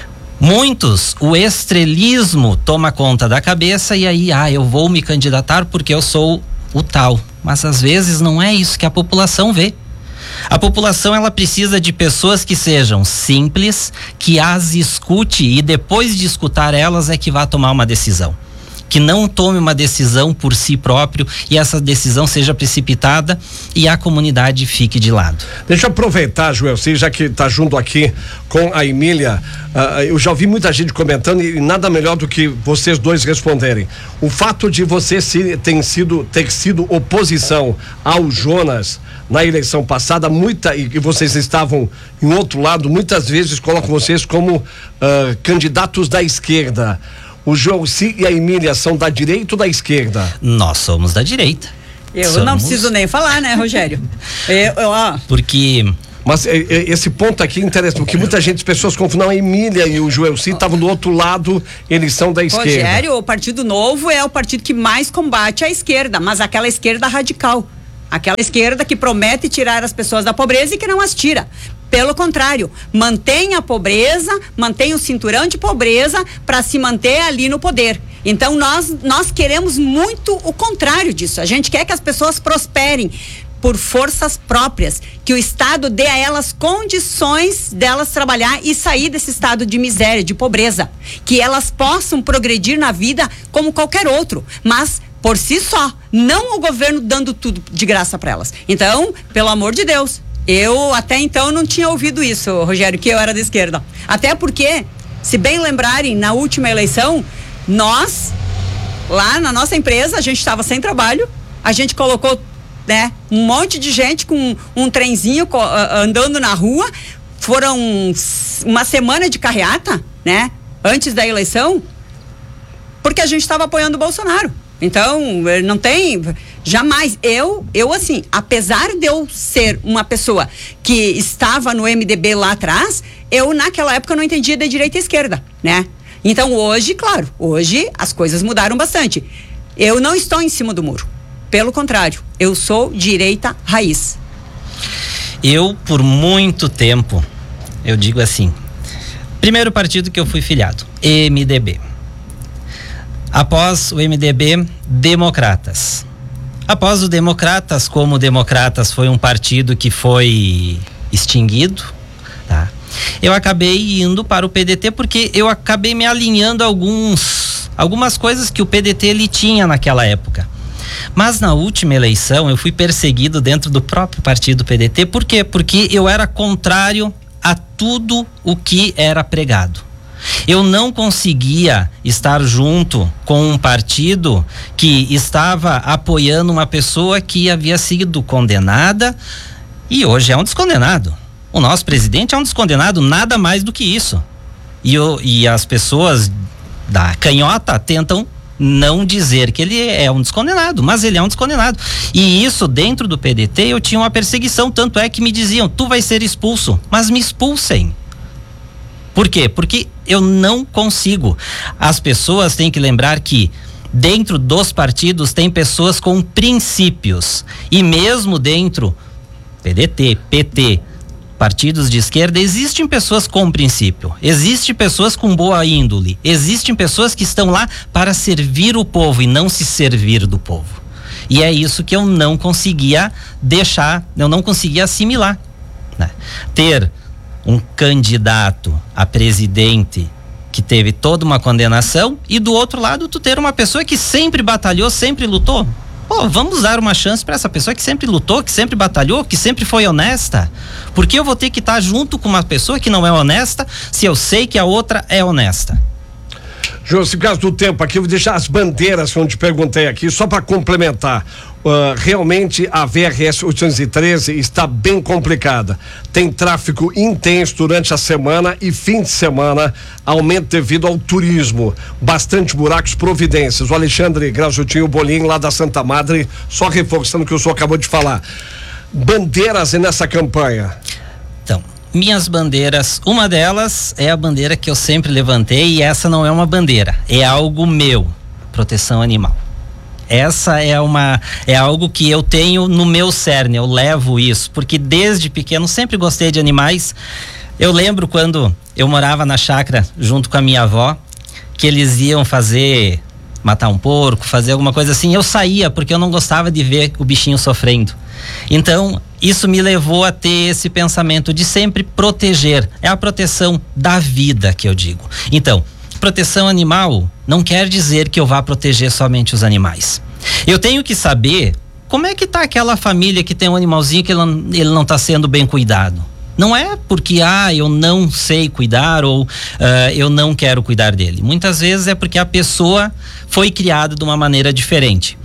Muitos, o estrelismo toma conta da cabeça e aí, ah, eu vou me candidatar porque eu sou o tal, mas às vezes não é isso que a população vê. A população, ela precisa de pessoas que sejam simples, que as escute e depois de escutar elas é que vá tomar uma decisão. Que não tome uma decisão por si próprio e essa decisão seja precipitada e a comunidade fique de lado. Deixa eu aproveitar, Juelci, já que está junto aqui com a Emília, uh, eu já ouvi muita gente comentando e nada melhor do que vocês dois responderem. O fato de você se, ter, sido, ter sido oposição ao Jonas na eleição passada, muita, e, e vocês estavam em outro lado, muitas vezes colocam vocês como uh, candidatos da esquerda. O Juelci e a Emília são da direita ou da esquerda? Nós somos da direita. Eu somos... não preciso nem falar, né, Rogério? eu, eu, ó. Porque Mas é, é, esse ponto aqui é interessante, porque muita gente, as pessoas confundem, a Emília e o Joelci estavam do outro lado, eles são da esquerda. Rogério, o Partido Novo é o partido que mais combate a esquerda, mas aquela esquerda radical. Aquela esquerda que promete tirar as pessoas da pobreza e que não as tira. Pelo contrário, mantém a pobreza, mantém o cinturão de pobreza para se manter ali no poder. Então nós, nós queremos muito o contrário disso. A gente quer que as pessoas prosperem por forças próprias, que o Estado dê a elas condições delas trabalhar e sair desse estado de miséria, de pobreza, que elas possam progredir na vida como qualquer outro, mas por si só, não o governo dando tudo de graça para elas. Então, pelo amor de Deus, eu até então não tinha ouvido isso, Rogério, que eu era da esquerda. Até porque, se bem lembrarem, na última eleição, nós, lá na nossa empresa, a gente estava sem trabalho, a gente colocou, né, um monte de gente com um trenzinho uh, andando na rua, foram uma semana de carreata, né, antes da eleição, porque a gente estava apoiando o Bolsonaro. Então, não tem, jamais, eu, eu assim, apesar de eu ser uma pessoa que estava no M D B lá atrás, eu naquela época não entendia de direita e esquerda, né? Então hoje, claro, hoje as coisas mudaram bastante. Eu não estou em cima do muro, pelo contrário, eu sou direita raiz. Eu, por muito tempo, eu digo assim, primeiro partido que eu fui filiado, M D B. Após o M D B, Democratas. Após o Democratas, como o Democratas foi um partido que foi extinguido, tá? Eu acabei indo para o P D T porque eu acabei me alinhando a alguns, algumas coisas que o P D T ele tinha naquela época. Mas na última eleição eu fui perseguido dentro do próprio partido P D T. Por quê? Porque eu era contrário a tudo o que era pregado. Eu não conseguia estar junto com um partido que estava apoiando uma pessoa que havia sido condenada e hoje é um descondenado. O nosso presidente é um descondenado, nada mais do que isso. E, eu, e as pessoas da canhota tentam não dizer que ele é um descondenado, mas ele é um descondenado. E isso dentro do P D T eu tinha uma perseguição, tanto é que me diziam, tu vai ser expulso, mas me expulsem. Por quê? Porque eu não consigo. As pessoas têm que lembrar que dentro dos partidos tem pessoas com princípios. E mesmo dentro P D T, P T, partidos de esquerda, existem pessoas com princípio. Existem pessoas com boa índole. Existem pessoas que estão lá para servir o povo e não se servir do povo. E é isso que eu não conseguia deixar, eu não conseguia assimilar, né? Ter um candidato a presidente que teve toda uma condenação e do outro lado tu ter uma pessoa que sempre batalhou, sempre lutou. Pô, vamos dar uma chance para essa pessoa que sempre lutou, que sempre batalhou, que sempre foi honesta. Porque eu vou ter que estar junto com uma pessoa que não é honesta se eu sei que a outra é honesta? João, se por causa do tempo aqui, eu vou deixar as bandeiras que eu te perguntei aqui, só para complementar. Uh, realmente a V R S oitocentos e treze está bem complicada. Tem tráfego intenso durante a semana e fim de semana, aumento devido ao turismo. Bastante buracos, providências. O Alexandre Grajutinho Bolinho, lá da Santa Madre, só reforçando o que o senhor acabou de falar. Bandeiras nessa campanha. Então, minhas bandeiras, uma delas é a bandeira que eu sempre levantei e essa não é uma bandeira, é algo meu, proteção animal. Essa é uma, é algo que eu tenho no meu cerne, eu levo isso, porque desde pequeno sempre gostei de animais. Eu lembro quando eu morava na chácara junto com a minha avó, que eles iam fazer, matar um porco, fazer alguma coisa assim, eu saía porque eu não gostava de ver o bichinho sofrendo. Então, isso me levou a ter esse pensamento de sempre proteger, é a proteção da vida que eu digo. Então, proteção animal não quer dizer que eu vá proteger somente os animais. Eu tenho que saber como é que tá aquela família que tem um animalzinho que ele não, ele não tá sendo bem cuidado. Não é porque, ah, eu não sei cuidar ou uh, eu não quero cuidar dele. Muitas vezes é porque a pessoa foi criada de uma maneira diferente.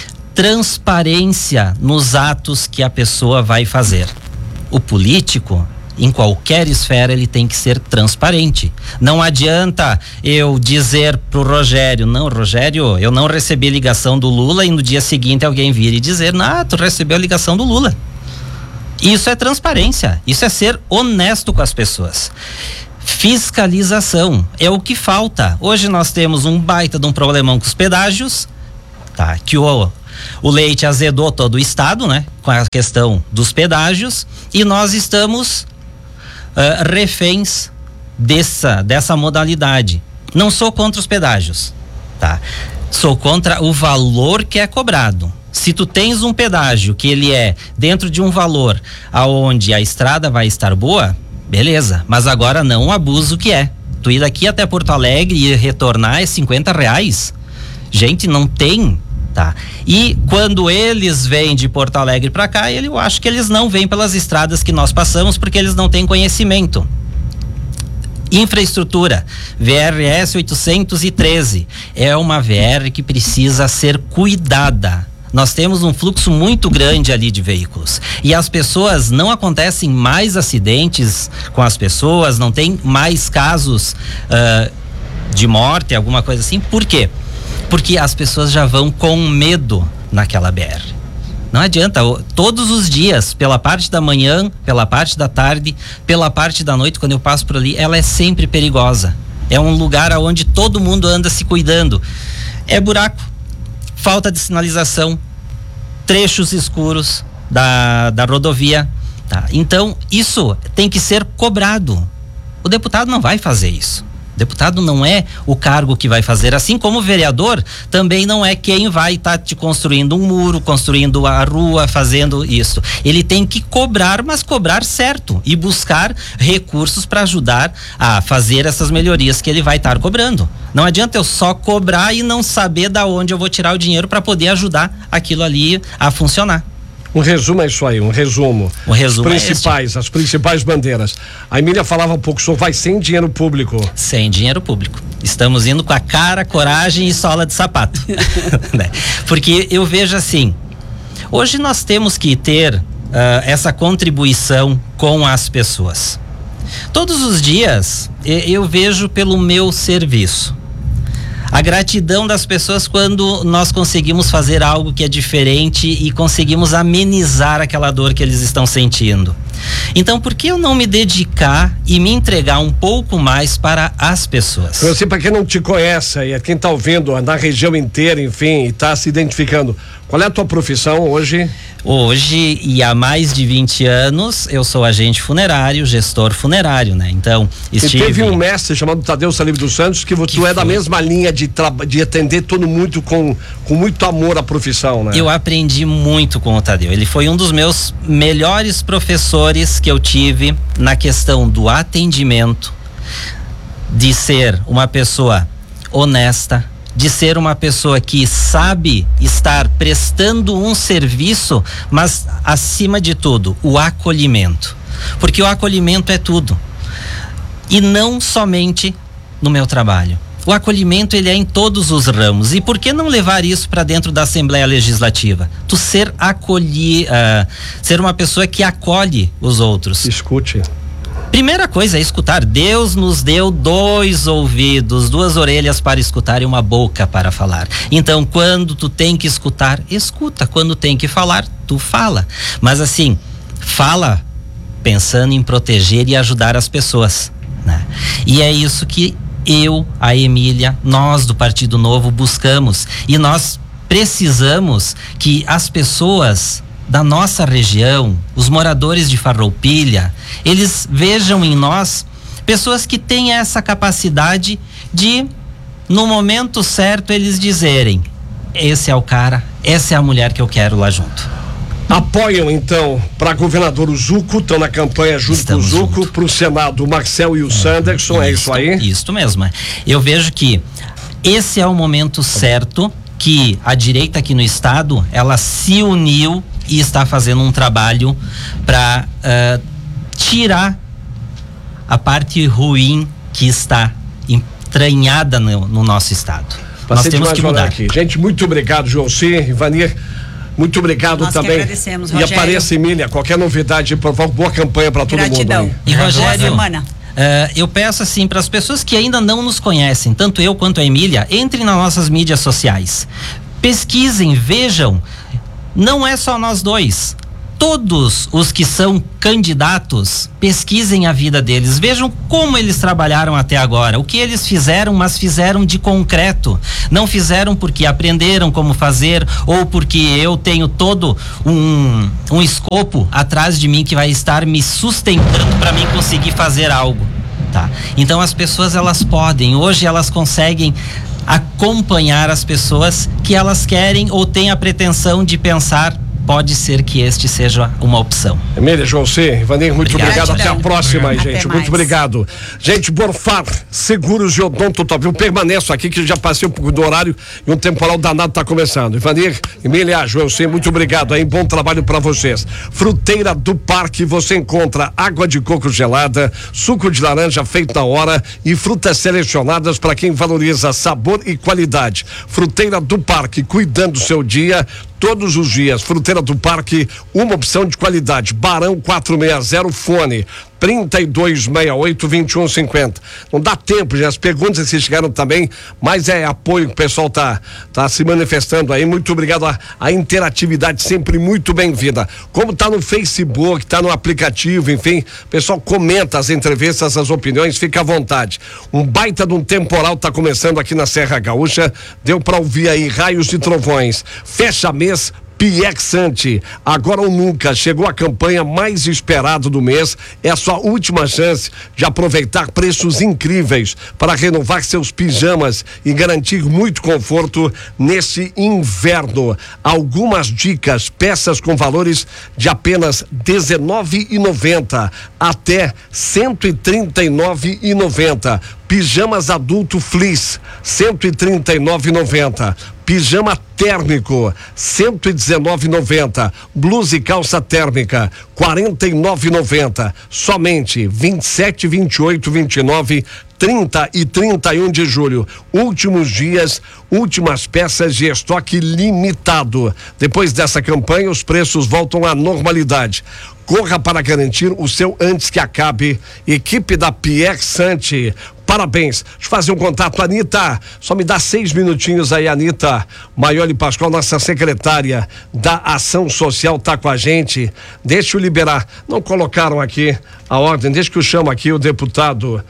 Transparência nos atos que a pessoa vai fazer. O político, em qualquer esfera, ele tem que ser transparente. Não adianta eu dizer pro Rogério, não, Rogério, eu não recebi ligação do Lula e no dia seguinte alguém vir e dizer, ah, tu recebeu a ligação do Lula. Isso é transparência, isso é ser honesto com as pessoas. Fiscalização é o que falta. Hoje nós temos um baita de um problemão com os pedágios, tá? Que o, o leite azedou todo o estado, né? Com a questão dos pedágios, e nós estamos uh, reféns dessa, dessa modalidade. Não sou contra os pedágios, tá? Sou contra o valor que é cobrado. Se tu tens um pedágio que ele é dentro de um valor aonde a estrada vai estar boa, beleza, mas agora não o abuso que é. Tu ir daqui até Porto Alegre e retornar é cinquenta reais. Gente, não tem, tá? E quando eles vêm de Porto Alegre para cá, eu acho que eles não vêm pelas estradas que nós passamos porque eles não têm conhecimento. Infraestrutura, V R S oitocentos e treze é uma V R que precisa ser cuidada. Nós temos um fluxo muito grande ali de veículos e as pessoas, não acontecem mais acidentes com as pessoas, não tem mais casos uh, de morte, alguma coisa assim. Por quê? Porque as pessoas já vão com medo naquela B R. Não adianta, todos os dias, pela parte da manhã, pela parte da tarde, pela parte da noite, quando eu passo por ali, ela é sempre perigosa. É um lugar onde todo mundo anda se cuidando. É buraco, falta de sinalização, trechos escuros da, da rodovia, tá? Então, isso tem que ser cobrado. O deputado não vai fazer isso. O deputado não é o cargo que vai fazer, assim como o vereador também não é quem vai estar tá te construindo um muro, construindo a rua, fazendo isso. Ele tem que cobrar, mas cobrar certo e buscar recursos para ajudar a fazer essas melhorias que ele vai estar cobrando. Não adianta eu só cobrar e não saber da onde eu vou tirar o dinheiro para poder ajudar aquilo ali a funcionar. Um resumo é isso aí, um resumo. O resumo Os principais, é as principais bandeiras. A Emília falava um pouco, o senhor vai sem dinheiro público. Sem dinheiro público. Estamos indo com a cara, coragem e sola de sapato. Porque eu vejo assim, hoje nós temos que ter uh, essa contribuição com as pessoas. Todos os dias eu vejo pelo meu serviço a gratidão das pessoas quando nós conseguimos fazer algo que é diferente e conseguimos amenizar aquela dor que eles estão sentindo. Então, por que eu não me dedicar e me entregar um pouco mais para as pessoas? Você, para quem não te conhece e quem está ouvindo na região inteira, enfim, e está se identificando, qual é a tua profissão hoje? Hoje, e há mais de vinte anos, eu sou agente funerário, gestor funerário, né? Então, estive... Você teve um mestre chamado Tadeu Salib dos Santos, que, que tu é foi? Da mesma linha de, tra... de atender todo mundo com, com muito amor à profissão, né? Eu aprendi muito com o Tadeu. Ele foi um dos meus melhores professores que eu tive na questão do atendimento, de ser uma pessoa honesta, de ser uma pessoa que sabe estar prestando um serviço, mas acima de tudo, o acolhimento. Porque o acolhimento é tudo. E não somente no meu trabalho. O acolhimento, ele é em todos os ramos. E por que não levar isso para dentro da Assembleia Legislativa? Tu ser acolhi, uh, ser uma pessoa que acolhe os outros. Escute. Primeira coisa é escutar. Deus nos deu dois ouvidos, duas orelhas para escutar e uma boca para falar. Então, quando tu tem que escutar, escuta. Quando tem que falar, tu fala. Mas assim, fala pensando em proteger e ajudar as pessoas, né? E é isso que eu, a Emília, nós do Partido Novo buscamos. E nós precisamos que as pessoas da nossa região, os moradores de Farroupilha, eles vejam em nós pessoas que têm essa capacidade de, no momento certo, eles dizerem: esse é o cara, essa é a mulher que eu quero lá junto. Apoiam então para governador o Zuco, estão na campanha junto Estamos com o Zuco, para o Senado o Marcel e o é, Sanderson, é isso aí? Isso mesmo. Eu vejo que esse é o momento certo que a direita aqui no estado, ela se uniu e está fazendo um trabalho para uh, tirar a parte ruim que está entranhada no, no nosso estado. Nós temos que mudar. Aqui. Gente, muito obrigado, João C. Ivanir, muito obrigado. Nós também. Agradecemos, Rogério. E apareça, Emília, qualquer novidade, por favor, boa campanha para todo Gratidão. mundo. E Rogério, semana. Uh, eu peço assim para as pessoas que ainda não nos conhecem, tanto eu quanto a Emília, entrem nas nossas mídias sociais, pesquisem, vejam. Não é só nós dois. todos os que são candidatos pesquisem a vida deles, vejam como eles trabalharam até agora, o que eles fizeram, mas fizeram de concreto, não fizeram porque aprenderam como fazer ou porque eu tenho todo um, um escopo atrás de mim que vai estar me sustentando para mim conseguir fazer algo, tá? Então as pessoas, elas podem, hoje elas conseguem acompanhar as pessoas que elas querem ou têm a pretensão de pensar, pode ser que este seja uma opção. Emília, João C, Ivanir, muito obrigado. Até a próxima, Até gente. mais. Muito obrigado. Gente, Borfar, Seguros e Odonto Top. Eu permaneço aqui, que já passei um pouco do horário e um temporal danado está começando. Ivanir, Emília, João C, muito obrigado aí. Bom trabalho para vocês. Fruteira do Parque, você encontra água de coco gelada, suco de laranja feito na hora e frutas selecionadas para quem valoriza sabor e qualidade. Fruteira do Parque, cuidando do seu dia todos os dias. Fruteira do Parque, uma opção de qualidade. Barão quatrocentos e sessenta, fone trinta e dois sessenta e oito, vinte e um cinquenta. Não dá tempo, já as perguntas que chegaram também, mas é apoio que o pessoal tá, tá se manifestando aí. Muito obrigado, a, a interatividade sempre muito bem-vinda. Como tá no Facebook, tá no aplicativo, enfim, o pessoal comenta as entrevistas, as opiniões, fica à vontade. Um baita de um temporal tá começando aqui na Serra Gaúcha, deu para ouvir aí raios e trovões. Fecha mês, Piexante, agora ou nunca, chegou a campanha mais esperada do mês, é a sua última chance de aproveitar preços incríveis para renovar seus pijamas e garantir muito conforto nesse inverno. Algumas dicas, peças com valores de apenas dezenove reais e noventa centavos até cento e trinta e nove reais e noventa centavos. Pijamas adulto fleece, cento e trinta e nove reais e noventa centavos. Pijama térmico, cento e dezenove reais e noventa centavos. Blusa e calça térmica, quarenta e nove reais e noventa centavos. Somente vinte e sete, vinte e oito, vinte e nove, trinta e trinta e um de julho. Últimos dias, últimas peças de estoque limitado. Depois dessa campanha, os preços voltam à normalidade. Corra para garantir o seu antes que acabe. Equipe da Piexante, parabéns. Deixa eu fazer um contato, Anitta, só me dá seis minutinhos aí, Anitta Maioli Pascoal, nossa secretária da Ação Social, tá com a gente. Deixa eu liberar, não colocaram aqui a ordem, deixa que eu chamo aqui o deputado,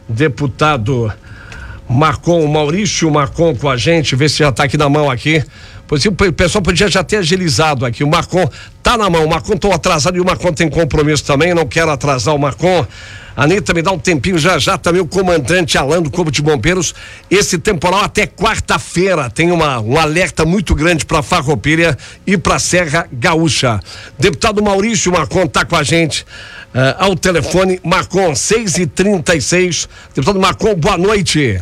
deputado Marcon, Maurício Marcon com a gente, ver se já tá aqui na mão aqui. Pois o pessoal podia já ter agilizado aqui. O Marcon tá na mão. O Marcon tô atrasado e o Marcon tem compromisso também. Não quero atrasar o Marcon. Anitta, me dá um tempinho já já também o comandante Alain do Corpo de Bombeiros. Esse temporal até quarta-feira tem uma, um alerta muito grande para Farroupilha e para Serra Gaúcha. Deputado Maurício Marcon tá com a gente uh, ao telefone. Marcon, seis e trinta e seis. Deputado Marcon, boa noite.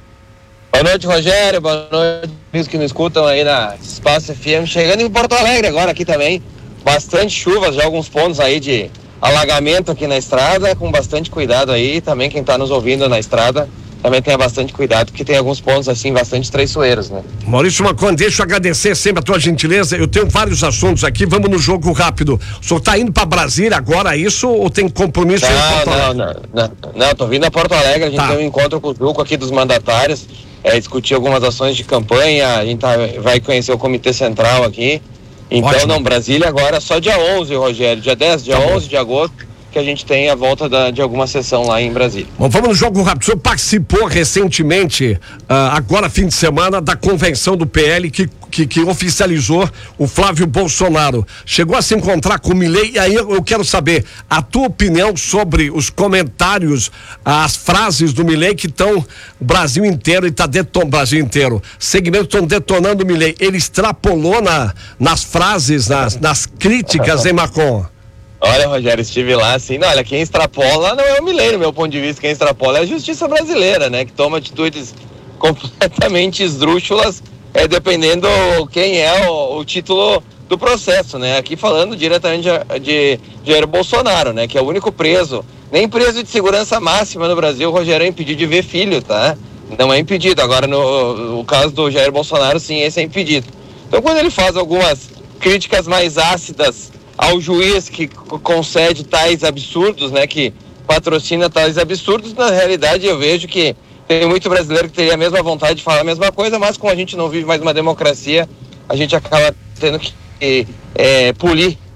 Boa noite, Rogério, boa noite os que nos escutam aí na Espaço F M, chegando em Porto Alegre agora aqui também, bastante chuvas, já alguns pontos aí de alagamento aqui na estrada, com bastante cuidado aí, também quem está nos ouvindo na estrada, também tenha bastante cuidado, porque tem alguns pontos assim, bastante traiçoeiros, né? Maurício Marcon, deixa eu agradecer sempre a tua gentileza, eu tenho vários assuntos aqui, vamos no jogo rápido. O senhor está indo para Brasília agora, isso, ou tem compromisso não, em Porto Alegre? Não, não, não, não, tô vindo a Porto Alegre, a gente tá. tem um encontro com o Juco aqui dos mandatários, É, discutir algumas ações de campanha, a gente tá, vai conhecer o Comitê Central aqui. Então, Ótimo. não, Brasília agora só dia onze, Rogério, dia dez, dia tá onze de agosto, que a gente tem a volta da, de alguma sessão lá em Brasília. Bom, vamos no jogo rápido. O senhor participou recentemente, uh, agora fim de semana, da convenção do P L que, que, que oficializou o Flávio Bolsonaro. Chegou a se encontrar com o Milei, e aí eu, eu quero saber a tua opinião sobre os comentários, as frases do Milei que estão o Brasil inteiro e está detonando, Brasil inteiro, segmentos estão detonando o Milei. Ele extrapolou na, nas frases, nas, nas críticas, hein, Marcon? Olha, Rogério, estive lá, assim, não, olha, quem extrapola não é o Milei, no meu ponto de vista, quem extrapola é a justiça brasileira, né, que toma atitudes completamente esdrúxulas, é, dependendo quem é o, o título do processo, né, aqui falando diretamente de, de, de Jair Bolsonaro, né, que é o único preso, nem preso de segurança máxima no Brasil, o Rogério é impedido de ver filho, tá, não é impedido, agora no, no caso do Jair Bolsonaro, sim, esse é impedido. Então, quando ele faz algumas críticas mais ácidas ao juiz que concede tais absurdos, né, que patrocina tais absurdos, na realidade eu vejo que tem muito brasileiro que teria a mesma vontade de falar a mesma coisa, mas como a gente não vive mais uma democracia, a gente acaba tendo que é, polir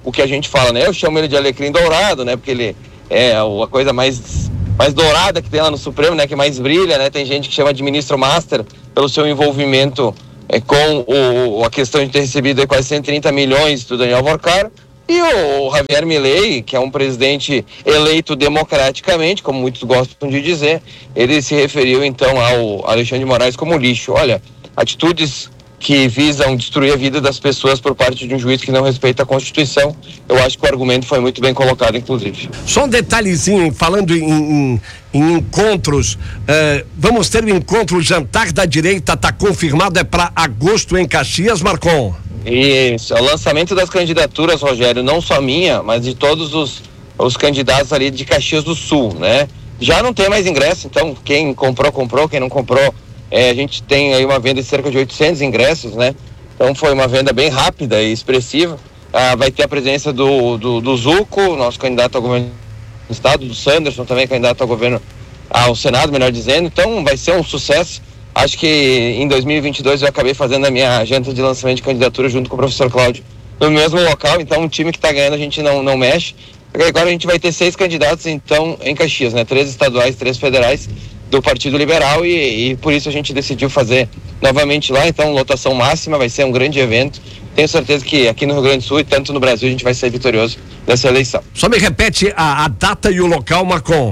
o que a gente fala, né? Eu chamo ele de alecrim dourado, né? Porque ele é a coisa mais, mais dourada que tem lá no Supremo, né? Que mais brilha, né? Tem gente que chama de ministro master pelo seu envolvimento é, com o, a questão de ter recebido aí quase cento e trinta milhões do Daniel Vorcar. E o Javier Milei, que é um presidente eleito democraticamente, como muitos gostam de dizer, ele se referiu então ao Alexandre de Moraes como lixo. Olha, atitudes que visam destruir a vida das pessoas por parte de um juiz que não respeita a Constituição, eu acho que o argumento foi muito bem colocado, inclusive. Só um detalhezinho, falando em, em, em encontros, eh, vamos ter um encontro, o Jantar da Direita está confirmado, é para agosto em Caxias, Marcon? Isso, é o lançamento das candidaturas, Rogério, não só minha, mas de todos os, os candidatos ali de Caxias do Sul, né? Já não tem mais ingresso, então quem comprou, comprou, quem não comprou, é, a gente tem aí uma venda de cerca de oitocentos ingressos, né? Então foi uma venda bem rápida e expressiva. Ah, vai ter a presença do, do, do Zuco, nosso candidato ao governo do estado, do Sanderson, também candidato ao governo, ao Senado, melhor dizendo, então vai ser um sucesso. Acho que em dois mil e vinte e dois eu acabei fazendo a minha janta de lançamento de candidatura junto com o professor Cláudio no mesmo local, então um time que está ganhando a gente não, não mexe. Agora a gente vai ter seis candidatos então em Caxias, né? Três estaduais, três federais do Partido Liberal e, e por isso a gente decidiu fazer novamente lá, então lotação máxima, vai ser um grande evento. Tenho certeza que aqui no Rio Grande do Sul e tanto no Brasil a gente vai ser vitorioso nessa eleição. Só me repete a, a data e o local, Marcon.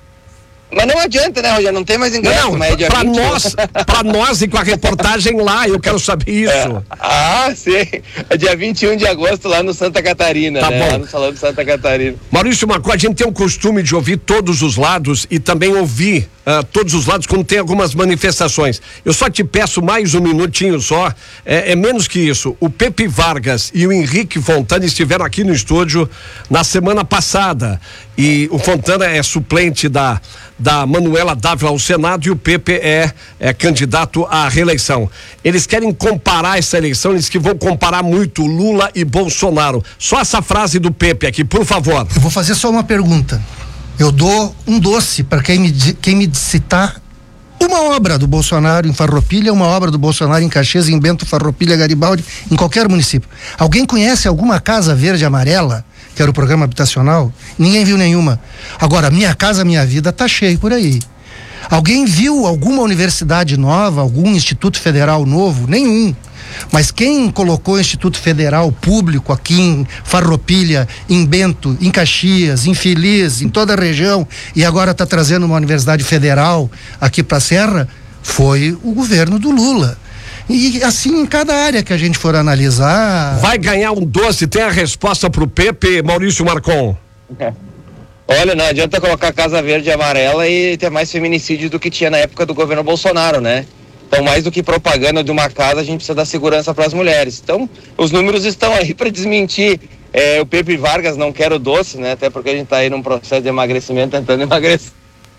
Mas não adianta, né, Rogério? Não tem mais ingresso. Não, mas é dia pra vinte. nós, pra nós e com a reportagem lá, eu quero saber isso. É. Ah, sim. É dia vinte e um de agosto lá no Santa Catarina, tá né? Bom. Lá no Salão de Santa Catarina. Maurício Marcon, a gente tem o costume de ouvir todos os lados e também ouvir uh, todos os lados quando tem algumas manifestações. Eu só te peço mais um minutinho só, é, é menos que isso. O Pepe Vargas e o Henrique Fontana estiveram aqui no estúdio na semana passada e o Fontana é suplente da da Manuela Dávila ao Senado e o Pepe é, é candidato à reeleição. Eles querem comparar essa eleição, eles que vão comparar muito Lula e Bolsonaro. Só essa frase do Pepe aqui, por favor. Eu vou fazer só uma pergunta. Eu dou um doce para quem me, quem me citar uma obra do Bolsonaro em Farroupilha, uma obra do Bolsonaro em Caxias, em Bento, Farroupilha, Garibaldi, em qualquer município. Alguém conhece alguma casa verde e amarela? Que era o programa habitacional, ninguém viu nenhuma. Agora, Minha Casa Minha Vida tá cheio por aí. Alguém viu alguma universidade nova, algum instituto federal novo? Nenhum. Mas quem colocou o Instituto Federal público aqui em Farroupilha, em Bento, em Caxias, em Feliz, em toda a região, e agora está trazendo uma universidade federal aqui para a Serra, foi o governo do Lula. E assim em cada área que a gente for analisar. Vai ganhar um doce, tem a resposta pro Pepe, Maurício Marcon. É. Olha, não adianta colocar Casa Verde e Amarela e ter mais feminicídio do que tinha na época do governo Bolsonaro, né? Então, mais do que propaganda de uma casa, a gente precisa dar segurança para as mulheres. Então, os números estão aí para desmentir. É, o Pepe Vargas não quer o doce, né? Até porque a gente está aí num processo de emagrecimento, tentando emagrecer.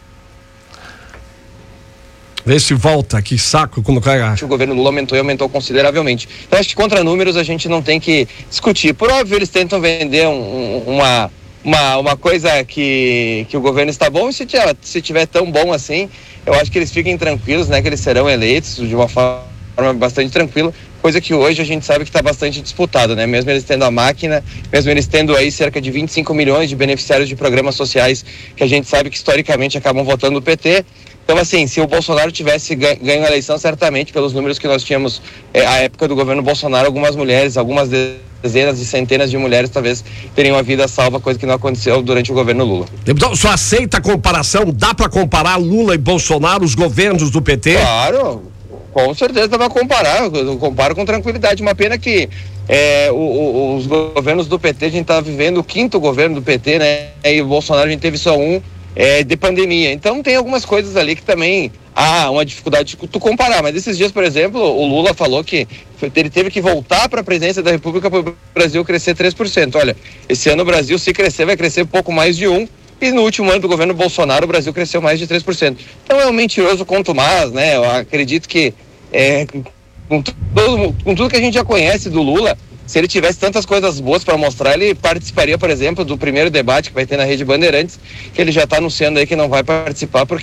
Vê se volta, que saco, como cai. O governo Lula aumentou e aumentou consideravelmente. Então acho que contra números a gente não tem que discutir. Por óbvio, eles tentam vender um, um, uma, uma, uma coisa que, que o governo está bom, e se tiver, se tiver tão bom assim, eu acho que eles fiquem tranquilos, né? Que eles serão eleitos de uma forma bastante tranquila, coisa que hoje a gente sabe que está bastante disputada, né? Mesmo eles tendo a máquina, mesmo eles tendo aí cerca de vinte e cinco milhões de beneficiários de programas sociais, que a gente sabe que historicamente acabam votando o P T. Então, assim, se o Bolsonaro tivesse ganho a eleição, certamente, pelos números que nós tínhamos é, à época do governo Bolsonaro, algumas mulheres, algumas dezenas e centenas de mulheres, talvez teriam a vida salva, coisa que não aconteceu durante o governo Lula. Deputado, só aceita a comparação? Dá para comparar Lula e Bolsonaro, os governos do P T? Claro, com certeza dá para comparar, eu comparo com tranquilidade. Uma pena que é, o, o, os governos do P T, a gente está vivendo o quinto governo do P T, né? E o Bolsonaro a gente teve só um. É, de pandemia, então tem algumas coisas ali que também há uma dificuldade de tu comparar, mas esses dias, por exemplo, o Lula falou que ele teve que voltar para a presidência da República para o Brasil crescer três por cento. Olha, esse ano o Brasil, se crescer, vai crescer pouco mais de um, e no último ano do governo Bolsonaro o Brasil cresceu mais de três por cento. Então é um mentiroso contumaz, né? Eu acredito que é, com, todo, com tudo que a gente já conhece do Lula, se ele tivesse tantas coisas boas para mostrar, ele participaria, por exemplo, do primeiro debate que vai ter na Rede Bandeirantes, que ele já está anunciando aí que não vai participar, porque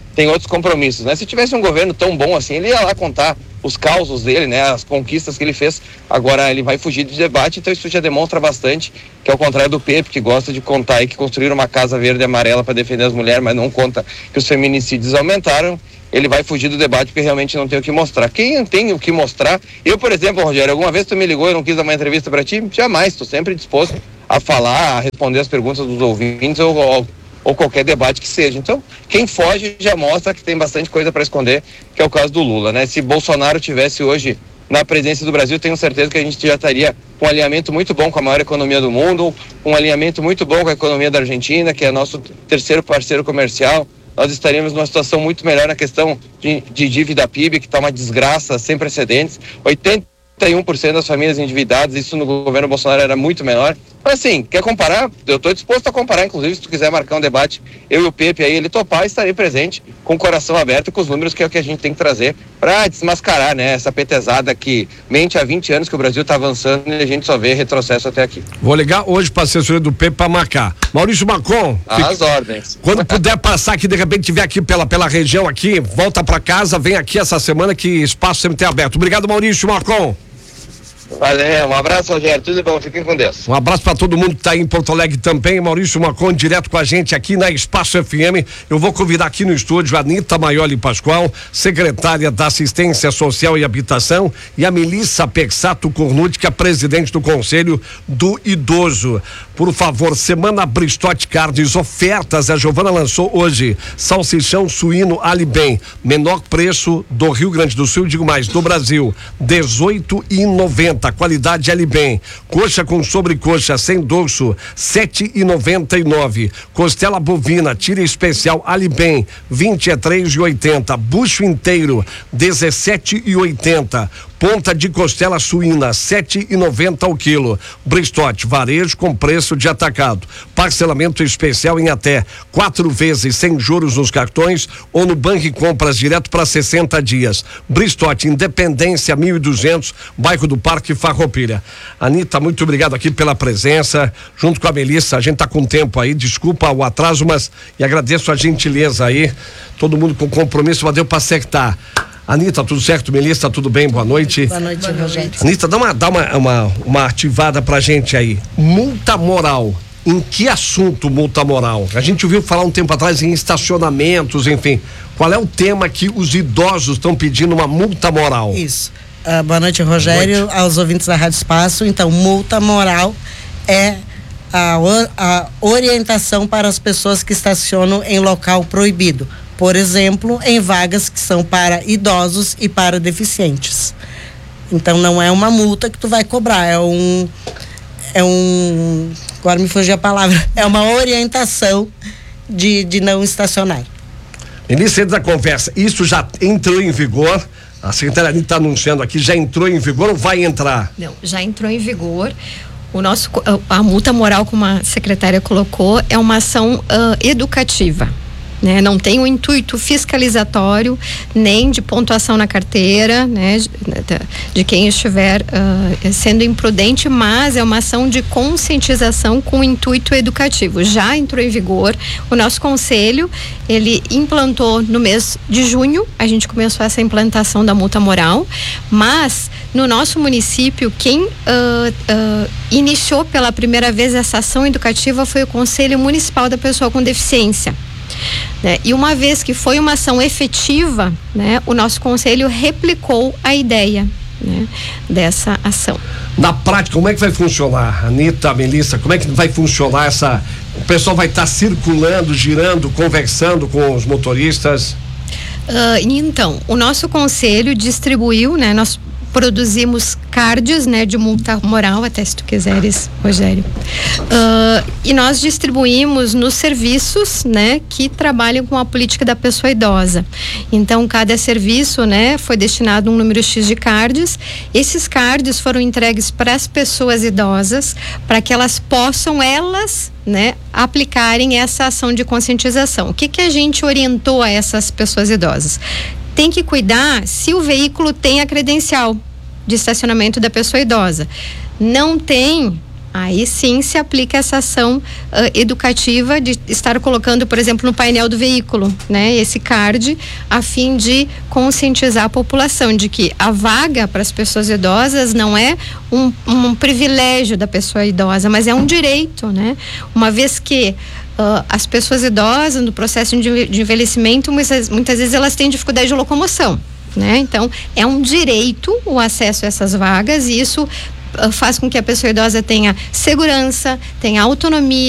tem outros compromissos, né? Se tivesse um governo tão bom assim, ele ia lá contar os causos dele, né? As conquistas que ele fez. Agora ele vai fugir de debate, então isso já demonstra bastante que, ao contrário do Pepe, que gosta de contar e que construíram uma casa verde e amarela para defender as mulheres, mas não conta que os feminicídios aumentaram, ele vai fugir do debate porque realmente não tem o que mostrar. Quem tem o que mostrar, eu, por exemplo, Rogério, alguma vez tu me ligou e não quis dar uma entrevista para ti? Jamais, estou sempre disposto a falar, a responder as perguntas dos ouvintes ou, ou ou qualquer debate que seja. Então, quem foge já mostra que tem bastante coisa para esconder, que é o caso do Lula, né? Se Bolsonaro tivesse hoje na presidência do Brasil, tenho certeza que a gente já estaria com um alinhamento muito bom com a maior economia do mundo, um alinhamento muito bom com a economia da Argentina, que é nosso terceiro parceiro comercial. Nós estaríamos numa situação muito melhor na questão de, de dívida P I B, que está uma desgraça sem precedentes. oitenta e um por cento das famílias endividadas, isso no governo Bolsonaro era muito menor. Mas assim, quer comparar? Eu estou disposto a comparar, inclusive se tu quiser marcar um debate, eu e o Pepe aí, ele topar, estarei presente com o coração aberto e com os números, que é o que a gente tem que trazer para desmascarar, né, essa petezada que mente há vinte anos que o Brasil está avançando e a gente só vê retrocesso até aqui. Vou ligar hoje para a assessoria do Pepe para marcar. Maurício Marcon, As fica... ordens. Quando puder passar aqui, de repente tiver aqui pela, pela região aqui, volta para casa, vem aqui essa semana que espaço sempre tem aberto. Obrigado, Maurício Marcon. Valeu, um abraço, Rogério, tudo bom, fiquem com Deus. Um abraço para todo mundo que está aí em Porto Alegre também. Maurício Marcon, direto com a gente aqui na Espaço F M. Eu vou convidar aqui no estúdio a Anita Maioli Pascoal, secretária da Assistência Social e Habitação, e a Melissa Pexato Cornucci, que é presidente do Conselho do Idoso. Por favor, Semana Bristote Carnes, ofertas. A Giovana lançou hoje salsichão suíno Alibem, menor preço do Rio Grande do Sul, digo mais, do Brasil, dezoito e noventa. Qualidade Alibem. Coxa com sobrecoxa sem dorso, sete e noventa e nove. Costela bovina tira especial Alibem, vinte e três e oitenta. Bucho inteiro, dezessete e oitenta. Ponta de costela suína, sete e noventa ao quilo. Bristote, varejo com preço de atacado. Parcelamento especial em até quatro vezes sem juros nos cartões ou no Banco e Compras direto para sessenta dias. Bristote, Independência mil e duzentos, bairro do Parque Farroupilha. Anita, muito obrigado aqui pela presença, junto com a Melissa. A gente tá com tempo aí, desculpa o atraso, mas e agradeço a gentileza aí. Todo mundo com compromisso, mas deu para acertar. Anita, tudo certo? Melissa, tudo bem? Boa noite. Boa noite, Rogério. Anita, dá uma, dá uma, uma, uma ativada pra gente aí. Multa moral. Em que assunto multa moral? A gente ouviu falar um tempo atrás em estacionamentos, enfim. Qual é o tema que os idosos estão pedindo uma multa moral? Isso. Uh, boa noite, Rogério, boa noite. Aos ouvintes da Rádio Espaço. Então, multa moral é a, a orientação para as pessoas que estacionam em local proibido. Por exemplo, em vagas que são para idosos e para deficientes. Então não é uma multa que tu vai cobrar, é um é um agora me fugiu a palavra, é uma orientação de, de não estacionar. Início da conversa, isso já entrou em vigor? A secretaria está anunciando aqui, já entrou em vigor ou vai entrar? Não, já entrou em vigor. O nosso, a multa moral, como a secretária colocou, é uma ação uh, educativa. Né? Não tem o intuito fiscalizatório nem de pontuação na carteira, né? de, de quem estiver uh, sendo imprudente, mas é uma ação de conscientização com intuito educativo. Já entrou em vigor. O nosso conselho, ele implantou no mês de junho, a gente começou essa implantação da multa moral, mas no nosso município quem uh, uh, iniciou pela primeira vez essa ação educativa foi o Conselho Municipal da Pessoa com Deficiência. Né? E uma vez que foi uma ação efetiva, né, o nosso conselho replicou a ideia, né, dessa ação. Na prática, como é que vai funcionar, Anita, Melissa, como é que vai funcionar essa, o pessoal vai estar tá circulando, girando, conversando com os motoristas? Uh, então, o nosso conselho distribuiu, né, nós produzimos cards, né, de multa moral, até se tu quiseres, Rogério. Uh, e nós distribuímos nos serviços, né, que trabalham com a política da pessoa idosa. Então, cada serviço, né, foi destinado um número X de cards. Esses cards foram entregues para as pessoas idosas, para que elas possam, elas, né, aplicarem essa ação de conscientização. O que que a gente orientou a essas pessoas idosas? Tem que cuidar se o veículo tem a credencial de estacionamento da pessoa idosa. Não tem, Aí sim se aplica essa ação uh, educativa de estar colocando, por exemplo, no painel do veículo, né, esse card, a fim de conscientizar a população de que a vaga para as pessoas idosas não é um, um privilégio da pessoa idosa, mas é um direito, né? Uma vez que uh, as pessoas idosas no processo de, de envelhecimento muitas, muitas vezes elas têm dificuldade de locomoção, né? Então é um direito o acesso a essas vagas, e isso faz com que a pessoa idosa tenha segurança, tenha autonomia,